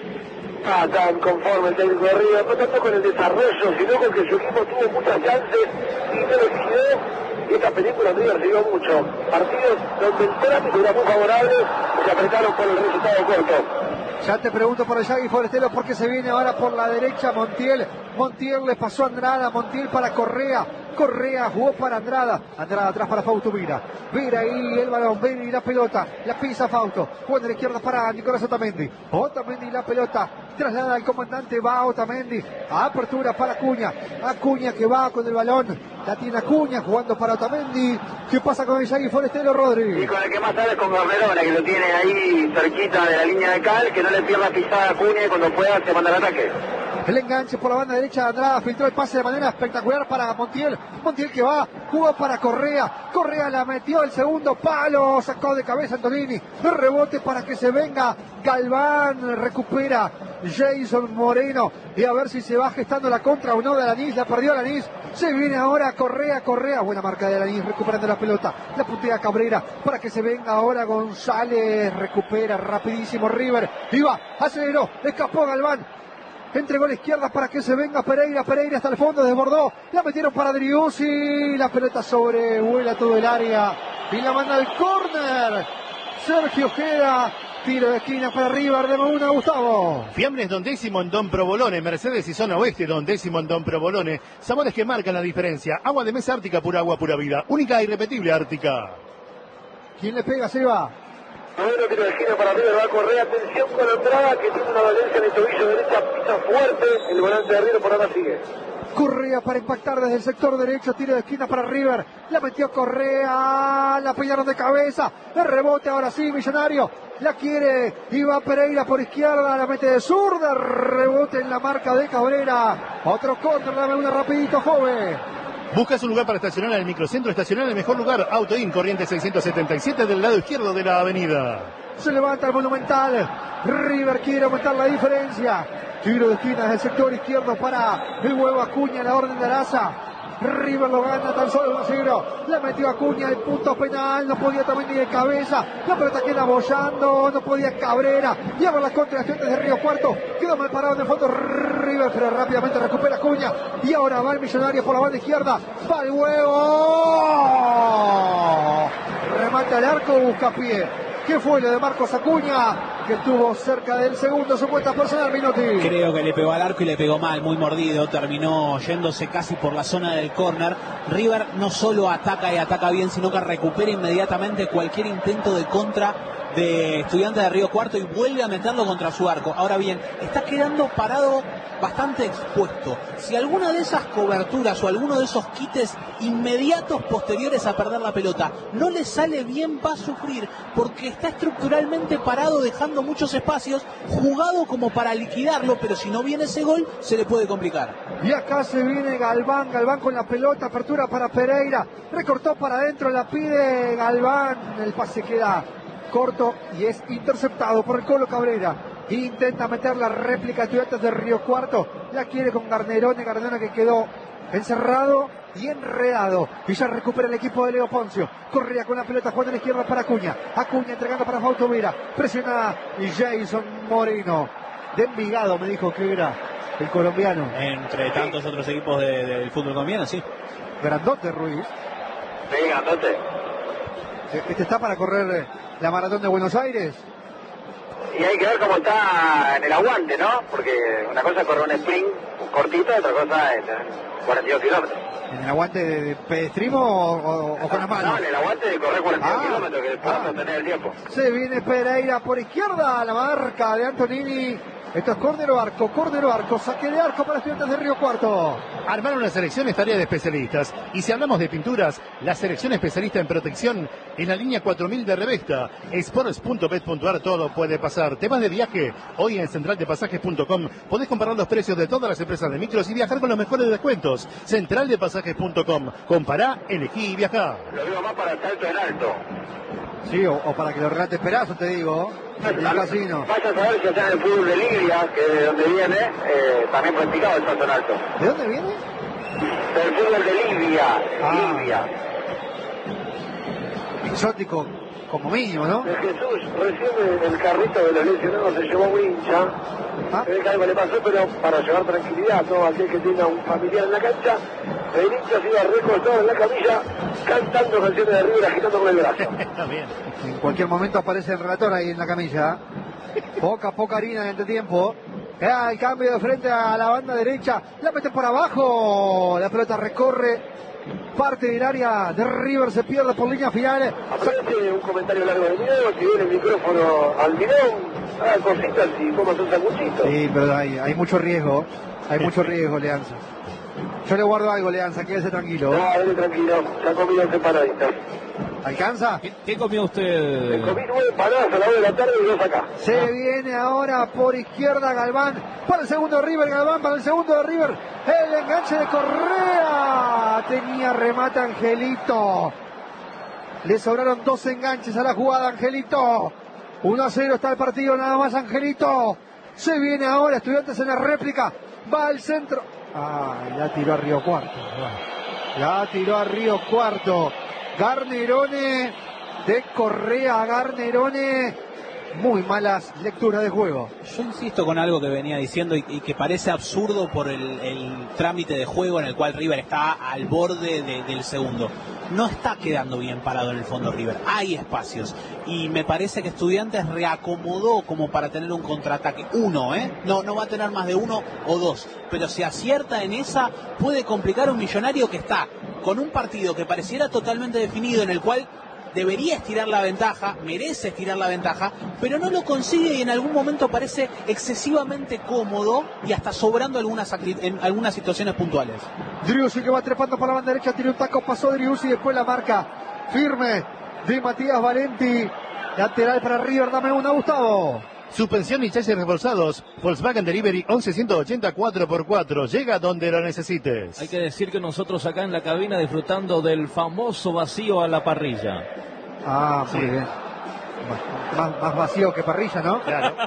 Ah, tan conforme el técnico de River, no tanto con el desarrollo, sino con que su equipo tuvo muchas chances y no lo liquidó. Y esta película en River se dio mucho. Partidos donde el trámite era muy favorable y se apretaron por el resultado corto. Ya te pregunto por el Yagui Forestero porque se viene ahora por la derecha Montiel. Montiel le pasó a Andrada, Montiel para Correa. Correa jugó para Andrada. Andrada atrás para Fausto Vira. Vira ahí el balón, Vira y la pelota. La pisa Fausto. Juega de la izquierda para Nicolás Otamendi. Otamendi la pelota. Traslada al comandante, va Otamendi. Apertura para Acuña. Acuña que va con el balón. La tiene Acuña jugando para Otamendi. ¿Qué pasa con el Yagui Forestero, Rodri? Y con el que más sabe es con Garnerona, que lo tiene ahí cerquita de la línea de cal, que no le pierda pisada a Acuña y cuando pueda se manda el ataque. El enganche por la banda derecha de Andrada, filtró el pase de manera espectacular para Montiel. Montiel que va, jugó para Correa. Correa la metió el segundo palo, sacó de cabeza Antonini. El rebote para que se venga Galván, recupera Jason Moreno. Y a ver si se va gestando la contra o no de Alanis, la perdió Alanis. Se viene ahora Correa, Correa, buena marca de Alanis, recuperando la pelota. La puntea Cabrera para que se venga ahora González, recupera rapidísimo River. Y va, aceleró, escapó Galván. Entregó a la izquierda para que se venga Pereira, Pereira hasta el fondo, desbordó, la metieron para Driussi, la pelota sobrevuela todo el área y la manda al córner. Sergio Ojeda, tiro de esquina para River, de una Gustavo. Fiambres Don Décimo en Don Provolone, Mercedes y Zona Oeste Don Décimo en Don Provolone, sabores que marcan la diferencia, agua de mesa Ártica, pura agua, pura vida, única e irrepetible Ártica. ¿Quién le pega? Se va. Bueno, tiro de esquina para River, va a correr, atención con la entrada que tiene una valencia en el tobillo derecha, pisa fuerte, el volante de River por ahora sigue. Correa para impactar desde el sector derecho, tiro de esquina para River, la metió Correa, la pillaron de cabeza, el rebote ahora sí, Millonario, la quiere, Iván Pereira por izquierda, la mete de zurda, rebote en la marca de Cabrera, otro córner, dame una rapidito, joven. ¿Buscas un lugar para estacionar en el microcentro? Estacionar en el mejor lugar, Autoin, corriente seiscientos setenta y siete del lado izquierdo de la avenida. Se levanta el Monumental, River quiere aumentar la diferencia. Tiro de esquina desde el sector izquierdo para el huevo Acuña, la orden de Araza. River lo gana tan solo uno a cero. La metió Acuña, el punto penal, no podía también ni de cabeza. La pelota queda bollando, no podía Cabrera. Lleva las contra de Río Cuarto. Quedó mal parado en el fondo River, pero rápidamente recupera Acuña. Y ahora va el Millonario por la banda izquierda. Va el huevo. Remata el arco, busca pie. ¿Qué fue lo de Marcos Acuña? Que estuvo cerca del segundo, su cuenta personal, Minotti. Creo que le pegó al arco y le pegó mal, muy mordido. Terminó yéndose casi por la zona del córner. River no solo ataca y ataca bien, sino que recupera inmediatamente cualquier intento de contra de Estudiantes de Río Cuarto y vuelve a meterlo contra su arco. Ahora bien, está quedando parado bastante expuesto. Si alguna de esas coberturas o alguno de esos quites inmediatos posteriores a perder la pelota no le sale bien, va a sufrir, porque está estructuralmente parado, dejando muchos espacios, jugado como para liquidarlo, pero si no viene ese gol se le puede complicar. Y acá se viene Galván, Galván con la pelota, apertura para Pereira, recortó para adentro, la pide Galván, el pase queda corto y es interceptado por el Colo Cabrera. Intenta meter la réplica de Estudiantes de Río Cuarto, la quiere con Garnerone, Garnerone que quedó encerrado y enredado, y ya recupera el equipo de Leo Poncio. Correa con la pelota, jugando a la izquierda para Acuña, Acuña entregando para Fausto Vera, presiona Jason Moreno, de Envigado me dijo que era el colombiano. Entre tantos otros equipos de- del fútbol colombiano, sí. Grandote Ruiz. Sí, grandote. Este está para correr la maratón de Buenos Aires. Y hay que ver cómo está en el aguante, ¿no? Porque una cosa es correr un sprint cortito, otra cosa es cuarenta y dos kilómetros. ¿En el aguante de, de pedestrimo o, o- o con las manos? No, en el aguante de correr cuarenta y dos Ah, kilómetros, que después ah. vas a tener el tiempo. Se viene Pereira por izquierda, la marca de Antonini. Esto es córnero arco, córnero arco, saque de arco para Estudiantes de Río Cuarto. Armar una selección es tarea de especialistas. Y si hablamos de pinturas, la selección especialista en protección en la línea cuatro mil de Revesta. Sports punto bet punto ar, todo puede pasar. ¿Te vas de viaje? Hoy en central de pasajes punto com podés comparar los precios de todas las empresas de micros y viajar con los mejores descuentos. central de pasajes punto com. Compará, elegí y viajá. Lo digo más para el salto en alto. Sí, o, o para que lo relate Perazo, te digo. El casino. Vaya a saber si allá en el fútbol de Libia, que es de donde viene, eh, también practicado el salto en alto. ¿De dónde viene? Del fútbol de Libia, Ah. Libia. Exótico, como mínimo, ¿no? De Jesús, recién el carrito de los lesionados se llevó un hincha. Se ve que algo le pasó, pero para llevar tranquilidad a todo aquel que tenga un familiar en la cancha, el hincha se iba recostado en la camilla, cantando canciones de River, agitando con el brazo. En cualquier momento aparece el relator ahí en la camilla. Poca, poca harina en este tiempo. Ah, el cambio de frente a la banda derecha. La mete por abajo. La pelota recorre parte del área de River. Se pierde por línea final. Aparece un comentario largo de video, si viene el micrófono al bidón, haga cositas y comas un sanguchito. Sí, pero hay, hay mucho riesgo. Hay mucho riesgo, Leanza. Yo le guardo algo, Leanza. Quédese tranquilo. No, dale tranquilo, ya comido separaditas. ¿Alcanza? ¿Qué, qué comió usted? Comí nueve empanadas a la hora de la tarde y dos acá. Se viene ahora por izquierda Galván. Para el segundo de River, Galván para el segundo de River. El enganche de Correa. Tenía remate Angelito. Le sobraron dos enganches a la jugada, Angelito. uno a cero está el partido, nada más Angelito. Se viene ahora Estudiantes en la réplica. Va al centro. Ah, la tiró a Río Cuarto. La tiró a Río Cuarto. Garnerone de Correa a Garnerone. Muy malas lecturas de juego. Yo insisto con algo que venía diciendo y, y que parece absurdo por el, el trámite de juego en el cual River está al borde de- del segundo. No está quedando bien parado en el fondo River. Hay espacios. Y me parece que Estudiantes reacomodó como para tener un contraataque. Uno, ¿eh? No, no va a tener más de uno o dos. Pero si acierta en esa, puede complicar un Millonario que está con un partido que pareciera totalmente definido, en el cual debería estirar la ventaja, merece estirar la ventaja, pero no lo consigue y en algún momento parece excesivamente cómodo y hasta sobrando algunas, acri- en algunas situaciones puntuales. Driussi que va trepando por la banda derecha, tiene un taco, pasó Driussi, después la marca firme de Matías Valenti. Lateral para River, dame una, Gustavo. Suspensión y chasis reforzados. Volkswagen Delivery once ciento ochenta cuatro por cuatro. Llega donde lo necesites. Hay que decir que nosotros acá en la cabina disfrutando del famoso vacío a la parrilla. Ah, muy bien. Más, más vacío que parrilla, ¿no? Claro.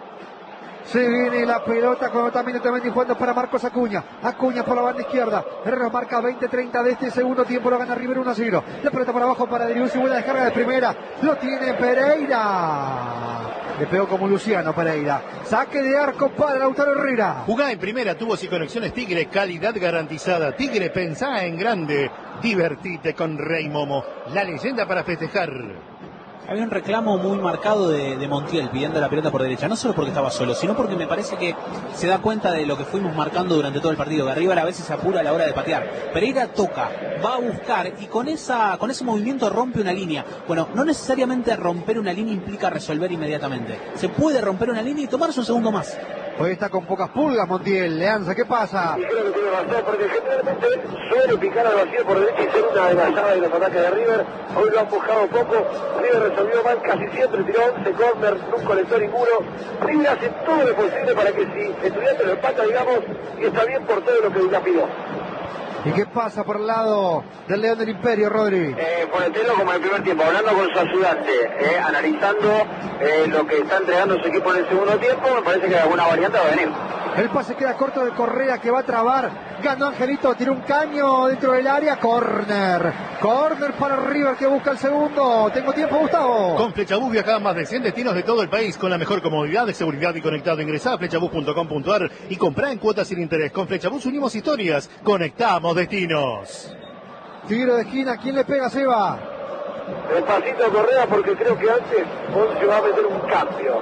Se viene la pelota con también también jugando para Marcos Acuña. Acuña por la banda izquierda. Herrera marca veinte treinta de este segundo tiempo. Lo gana River uno a cero. La pelota por abajo para Driussi. Buena descarga de primera. Lo tiene Pereira. Le pegó como Luciano Pereira. Saque de arco para Lautaro Herrera. Jugá en primera, tubos y conexiones Tigre, calidad garantizada. Tigre, pensá en grande. Divertite con Rey Momo, la leyenda para festejar. Había un reclamo muy marcado de, de Montiel pidiendo la pelota por derecha, no solo porque estaba solo, sino porque me parece que se da cuenta de lo que fuimos marcando durante todo el partido, que River a veces se apura a la hora de patear. Pereira toca, va a buscar y con esa con ese movimiento rompe una línea. Bueno, no necesariamente romper una línea implica resolver inmediatamente. Se puede romper una línea y tomarse un segundo más. Hoy está con pocas pulgas Montiel. Leanza, ¿qué pasa? Y creo que tiene razón, porque generalmente suele picar al vacío por derecha y ser una adelgazada de los ataques de River. Hoy lo han buscado poco. River resolvió mal casi siempre, tiró once corners, no colectó ninguno. River hace todo lo posible para que si Estudiantes lo empata, digamos, y está bien por todo lo que dilapidó. ¿Y qué pasa por el lado del León del Imperio, Rodri? Eh, ponetelo como en el primer tiempo, hablando con su ayudante, eh, analizando eh, lo que está entregando su equipo en el segundo tiempo. Me parece que alguna variante va a venir. El pase queda corto de Correa, que va a trabar. Ganó Angelito, tiró un caño dentro del área. Corner. Corner para River, que busca el segundo. Tengo tiempo, Gustavo. Con Flechabús viajan más de cien destinos de todo el país con la mejor comodidad de seguridad y conectado. Ingresá a flechabús punto com punto ar y comprá en cuotas sin interés. Con Flechabús unimos historias, conectamos destinos. Tiro de esquina, ¿quién le pega, Seba? Despacito Correa, porque creo que antes Ponce va a meter un cambio.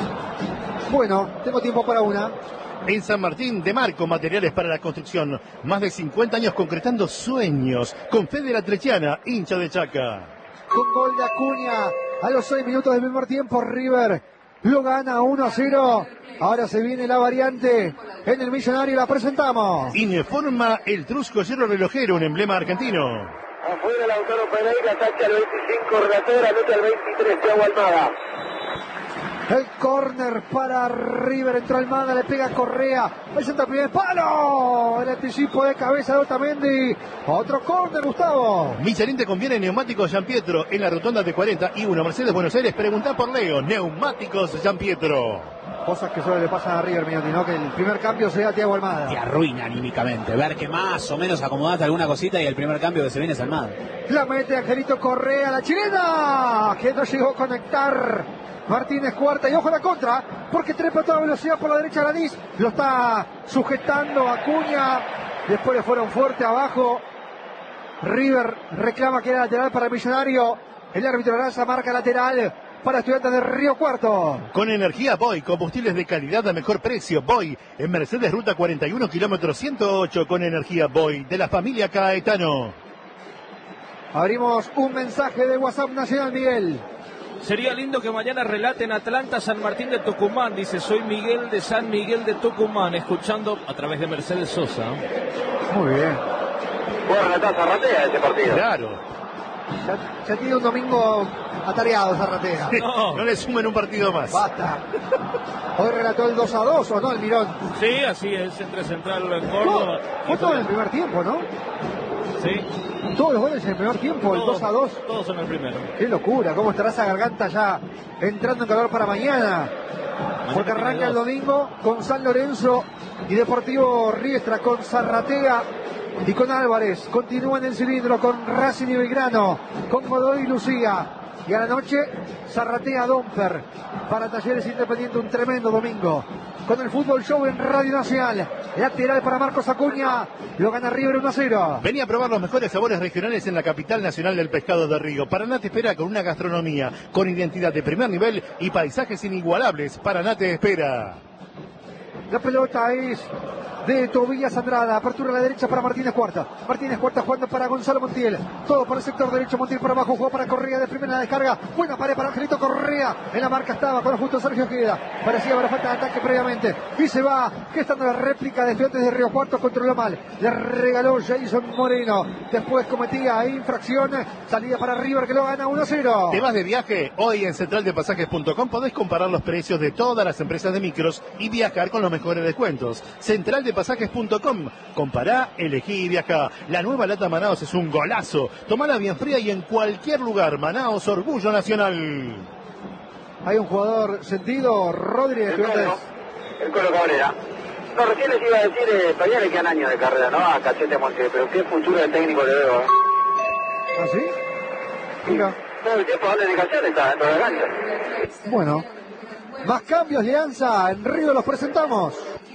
Bueno, tengo tiempo para una. En San Martín, de Marco, materiales para la construcción. Más de cincuenta años concretando sueños. Con Fede La Trechiana, hincha de Chaca. Con gol de Acuña a los seis minutos del primer tiempo, River lo gana uno a cero. Ahora se viene la variante en el Millonario, la presentamos. Informa el Trusco Hierro Relojero, un emblema argentino. Afuera Lautaro Pereira, tacha al veinticinco, relator, anota al veintitrés, Thiago Almada. El córner para River, entró Almada, le pega Correa, el centro primer palo, el anticipo de cabeza de Otamendi, otro córner, Gustavo. Michelin te conviene neumáticos Gian Pietro en la rotonda de cuarenta y uno, Mercedes Buenos Aires. Preguntá por Leo, neumáticos Gian Pietro. Cosas que solo le pasan a River, Minotti, ¿no? Que el primer cambio sea Thiago Almada. Te arruina anímicamente, ver que más o menos acomodaste alguna cosita y el primer cambio que se viene es Almada. La mete Angelito Correa, la chilena, que no llegó a conectar. Martínez cuarta y ojo a la contra, porque trepa a toda velocidad por la derecha Lanís, lo está sujetando Acuña, después le fueron fuerte abajo. River reclama que era lateral para el Millonario, el árbitro Araza marca lateral para Estudiantes de Río Cuarto. Con energía Boy, combustibles de calidad a mejor precio. Boy, en Mercedes Ruta cuarenta y uno, kilómetro ciento ocho, con energía Boy, de la familia Caetano. Abrimos un mensaje de WhatsApp nacional, Miguel. Sería lindo que mañana relaten Atlanta San Martín de Tucumán. Dice, soy Miguel de San Miguel de Tucumán, escuchando a través de Mercedes Sosa. Muy bien. Puede relatar Zarratea ese partido. Claro. Ya, ya tiene un domingo atareado Zarratea. No, no le sumen un partido más. Basta. Hoy relató el dos a dos, ¿o no, el Mirón? Sí, así es, entre Central Córdoba. No, fue todo en el primer tiempo, ¿no? Sí. Todos los goles en el primer tiempo, el dos a dos. Todos en el primero. Qué locura, cómo estará esa garganta ya entrando en calor para mañana. Porque arranca el domingo con San Lorenzo y Deportivo Riestra, con Zarratea y con Álvarez. Continúa en el cilindro con Racing y Belgrano, con Godoy y Lucía. Y a la noche, Zarratea Domper para Talleres Independiente, un tremendo domingo. Con el Fútbol Show en Radio Nacional. Lateral para Marcos Acuña. Lo gana River uno a cero. Vení a probar los mejores sabores regionales en la capital nacional del pescado de Río. Paraná te espera con una gastronomía, con identidad de primer nivel y paisajes inigualables. Paraná te espera. La pelota es de Tobías Andrada, apertura a la derecha para Martínez Cuarta. Martínez Cuarta jugando para Gonzalo Montiel. Todo por el sector derecho, Montiel por abajo, jugó para Correa de primera descarga. Buena pared para Angelito Correa. En la marca estaba con justo Sergio Queda. Parecía haber falta de ataque previamente. Y se va, gestando la réplica de Estudiantes de Río Cuarto, controló mal. Le regaló Jason Moreno. Después cometía infracción. Salida para River, que lo gana uno a cero. ¿Te vas de viaje? Hoy en central de pasajes punto com podés comparar los precios de todas las empresas de micros y viajar con los mejores descuentos. central de pasajes punto com. Compará, elegí y viajá. La nueva lata Manaos es un golazo. Tomala bien fría y en cualquier lugar. Manaos, orgullo nacional. Hay un jugador sentido, Rodri de Estudiantes. El Colo Cabrera. No, recién les iba a decir, eh, todavía le quedan años de carrera, ¿no? A Cachete Montiel, pero qué futuro de técnico le veo, ¿eh? ¿Ah, sí? Mira. Todo el tiempo de dedicación está dentro de la cancha. Bueno. Más cambios de Alianza, en Río los presentamos.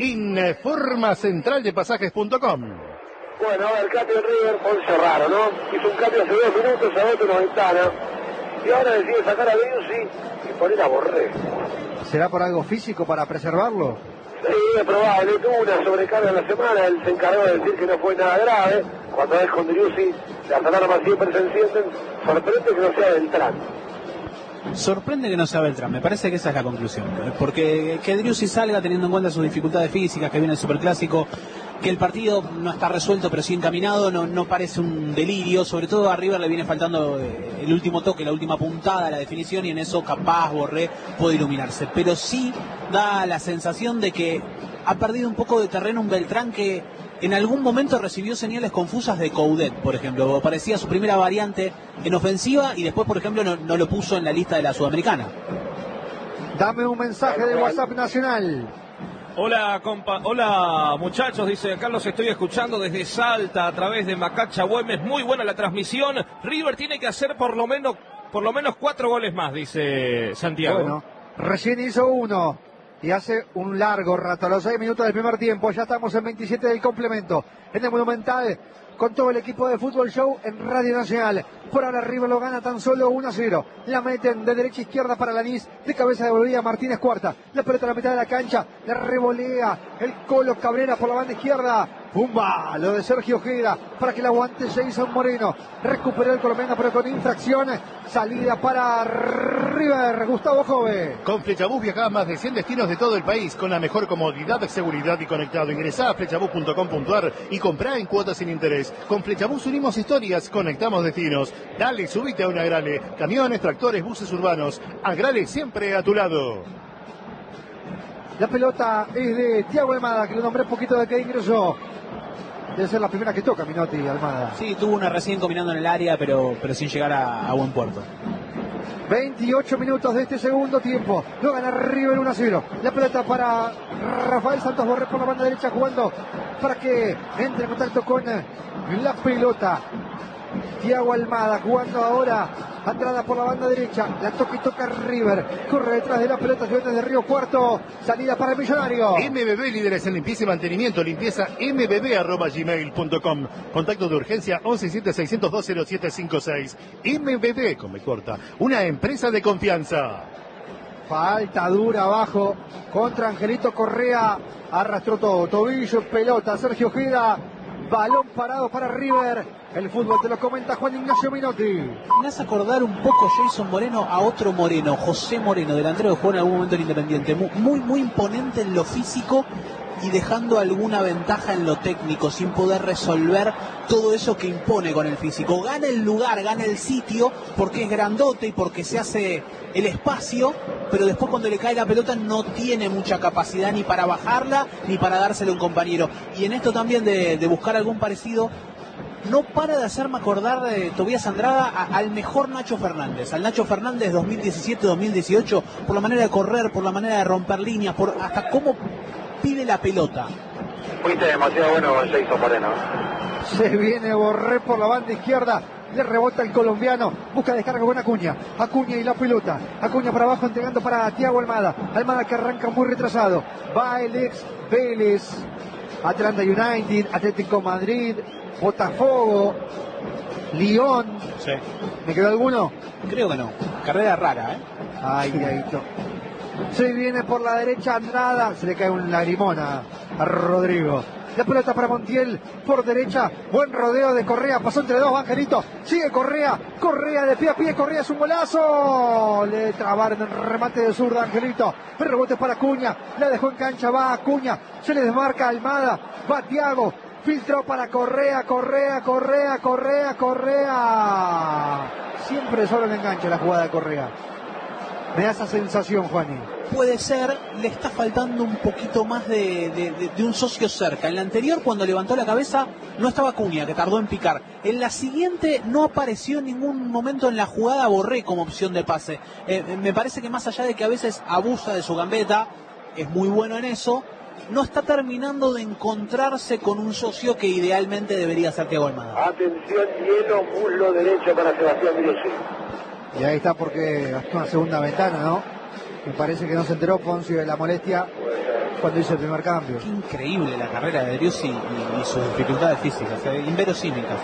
Informa central de pasajes punto com. Bueno, el cambio de River, Ponce raro, ¿no? Hizo un cambio hace dos minutos, a otro una ventana. Y ahora decide sacar a Driussi y poner a Borré. ¿Será por algo físico para preservarlo? Sí, es probable. Tuvo una sobrecarga en la semana. Él se encargó de decir que no fue nada grave. Cuando es con Driussi, las alarmas siempre se encienden. Sorprende que no sea Beltrán. Sorprende que no sea Beltrán, me parece que esa es la conclusión. Porque que Driussi salga teniendo en cuenta sus dificultades físicas, que viene el Superclásico, que el partido no está resuelto pero sí encaminado, no, no parece un delirio. Sobre todo a River le viene faltando el último toque, la última puntada, la definición, y en eso capaz Borré puede iluminarse. Pero sí da la sensación de que ha perdido un poco de terreno un Beltrán que en algún momento recibió señales confusas de Coudet, por ejemplo. Parecía su primera variante en ofensiva y después, por ejemplo, no, no lo puso en la lista de la Sudamericana. Dame un mensaje de WhatsApp nacional. Hola, compa Hola muchachos, dice Carlos, estoy escuchando desde Salta a través de Macacha Güemes, muy buena la transmisión. River tiene que hacer por lo menos por lo menos cuatro goles más, dice Santiago. Bueno, recién hizo uno y hace un largo rato, a los seis minutos del primer tiempo, ya estamos en veintisiete del complemento, en el Monumental, con todo el equipo de Fútbol Show en Radio Nacional. Por ahora River lo gana tan solo uno a cero. La meten de derecha a izquierda para Lanís, de cabeza devolvida Martínez Cuarta. La pelota a la mitad de la cancha, la revolea el Colo Cabrera por la banda izquierda. ¡Pumba! Lo de Sergio Ojeda para que la aguante Jason Moreno. Recuperó el colombiano pero con infracción. Salida para River, Gustavo Jove. Con Flechabús viajás más de cien destinos de todo el país con la mejor comodidad, seguridad y conectado. Ingresá a flechabús punto com punto ar y comprá en cuotas sin interés. Con Flechabús unimos historias, conectamos destinos. Dale, subite a un Agrale. Camiones, tractores, buses urbanos. Agrale siempre a tu lado. La pelota es de Thiago Almada, que lo nombré un poquito de que ingresó. Debe ser la primera que toca Minotti, Almada. Sí, tuvo una recién combinando en el área, pero, pero sin llegar a, a buen puerto. veintiocho minutos de este segundo tiempo. Lo gana River uno a cero. La pelota para Rafael Santos Borré por la banda derecha, jugando para que entre en contacto con la pelota. Thiago Almada jugando ahora, entrada por la banda derecha, la toca y toca River, corre detrás de la pelota, Estudiantes de Río Cuarto, salida para el Millonario. M B B, líderes en limpieza y mantenimiento, limpieza m b b arroba gmail punto com. Contacto de urgencia once siete seiscientos dos cero siete cinco seis. M B B, con me corta, una empresa de confianza. Falta dura abajo contra Angelito Correa, arrastró todo, tobillo, pelota, Sergio Ojeda, balón parado para River. El fútbol te lo comenta Juan Ignacio Minotti. Me hace acordar un poco Jason Moreno a otro Moreno, José Moreno, delantero que jugó en algún momento en Independiente. Muy, muy, muy imponente en lo físico y dejando alguna ventaja en lo técnico, sin poder resolver todo eso que impone con el físico. Gana el lugar, gana el sitio, porque es grandote y porque se hace el espacio, pero después cuando le cae la pelota no tiene mucha capacidad ni para bajarla, ni para dársela a un compañero. Y en esto también de, de buscar algún parecido, no para de hacerme acordar de Tobías Andrada a, al mejor Nacho Fernández, al Nacho Fernández dos mil diecisiete dos mil dieciocho, por la manera de correr, por la manera de romper líneas, por hasta cómo pide la pelota. Fuiste demasiado bueno con Jason Moreno. Se viene Borré por la banda izquierda, le rebota el colombiano, busca descarga con Acuña, Acuña y la pelota, Acuña para abajo entregando para Thiago Almada, Almada que arranca muy retrasado, va el ex Vélez, Atlanta United, Atlético Madrid, Botafogo, Lyon. Sí. ¿Me quedó alguno? Creo que no. Carrera rara, ¿eh? Ay, ay, no. Se viene por la derecha Andrada. Se le cae un lagrimón a, a Rodrigo. La pelota para Montiel por derecha. Buen rodeo de Correa. Pasó entre dos, Angelito. Sigue Correa. Correa de pie a pie. Correa es un golazo. Le trabaron el remate de zurda, Angelito. El rebote para Acuña. La dejó en cancha. Va Acuña. Se le desmarca Almada. Va Thiago. Filtró para Correa, Correa, Correa, Correa, Correa. Siempre solo le engancha la jugada de Correa. Me da esa sensación, Juani. Puede ser, le está faltando un poquito más de, de, de, de un socio cerca. En la anterior, cuando levantó la cabeza, no estaba Acuña, que tardó en picar. En la siguiente, no apareció en ningún momento en la jugada Borré como opción de pase. Eh, me parece que más allá de que a veces abusa de su gambeta, es muy bueno en eso, no está terminando de encontrarse con un socio que idealmente debería ser Thiago Almada. Atención, hielo, muslo derecho para Sebastián Virossi. Y ahí está porque gastó una segunda ventana, ¿no? Me parece que no se enteró Poncio de la molestia cuando hizo el primer cambio. Qué increíble la carrera de Driussi y, y sus dificultades físicas, eh, inverosímiles.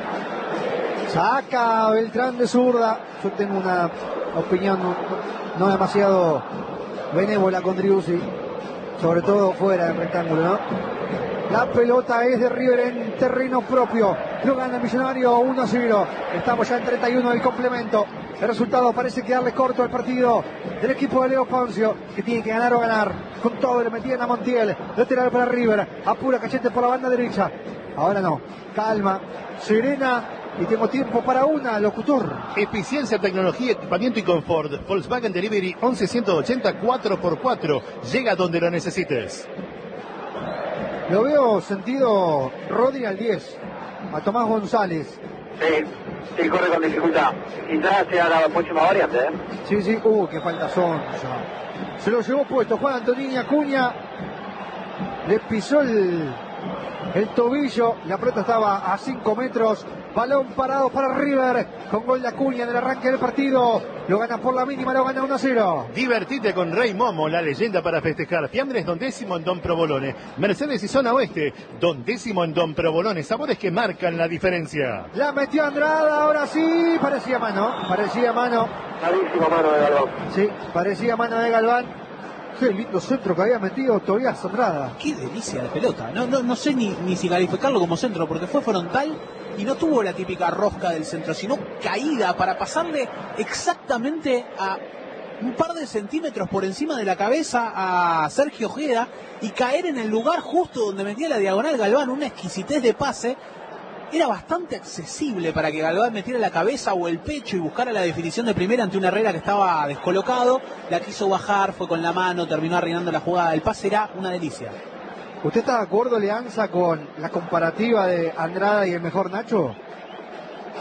Saca Beltrán de zurda. Yo tengo una opinión no, no demasiado benévola con Driussi, sobre todo fuera del rectángulo, ¿no? La pelota es de River en terreno propio. Lo gana el Millonario uno a cero. Estamos ya en treinta y uno del complemento. El resultado parece quedarle corto al partido del equipo de Leo Poncio, que tiene que ganar o ganar. Con todo le metían a Montiel. Lateral para River. Apura Cachete por la banda derecha. Ahora no. Calma. Serena. Y tengo tiempo para una, locutor. Eficiencia, tecnología, equipamiento y confort. Volkswagen Delivery once ciento ochenta cuatro por cuatro. Llega donde lo necesites. Lo veo sentido Rodri al diez. A Tomás González. Sí, sí, corre con dificultad. Quizás sea la próxima variante, ¿eh? Sí, sí, uh, qué falta son. Se lo llevó puesto Juan Antonini Acuña. le pisó el, el tobillo, la pelota estaba a cinco metros, balón parado para River, con gol de Acuña en el arranque del partido, lo gana por la mínima, lo gana uno a cero. Divertite con Rey Momo, la leyenda para festejar. Fiambres Don Décimo en Don Provolone. Mercedes y Zona Oeste, Don Décimo en Don Provolone. Sabores que marcan la diferencia. La metió Andrada, ahora sí, parecía mano, parecía mano. Clarísima mano de Galván. Sí, parecía mano de Galván. Qué lindo centro que había metido Tobías Andrada. Qué delicia de pelota. No, no, no sé ni, ni si calificarlo como centro, porque fue frontal y no tuvo la típica rosca del centro, sino caída para pasarle exactamente a un par de centímetros por encima de la cabeza a Sergio Ojeda y caer en el lugar justo donde metía la diagonal Galván. Una exquisitez de pase. Era bastante accesible para que Galván metiera la cabeza o el pecho y buscara la definición de primera ante un Herrera que estaba descolocado. La quiso bajar, fue con la mano, terminó arruinando la jugada. El pase era una delicia. ¿Usted está de acuerdo, Leanza, con la comparativa de Andrada y el mejor Nacho?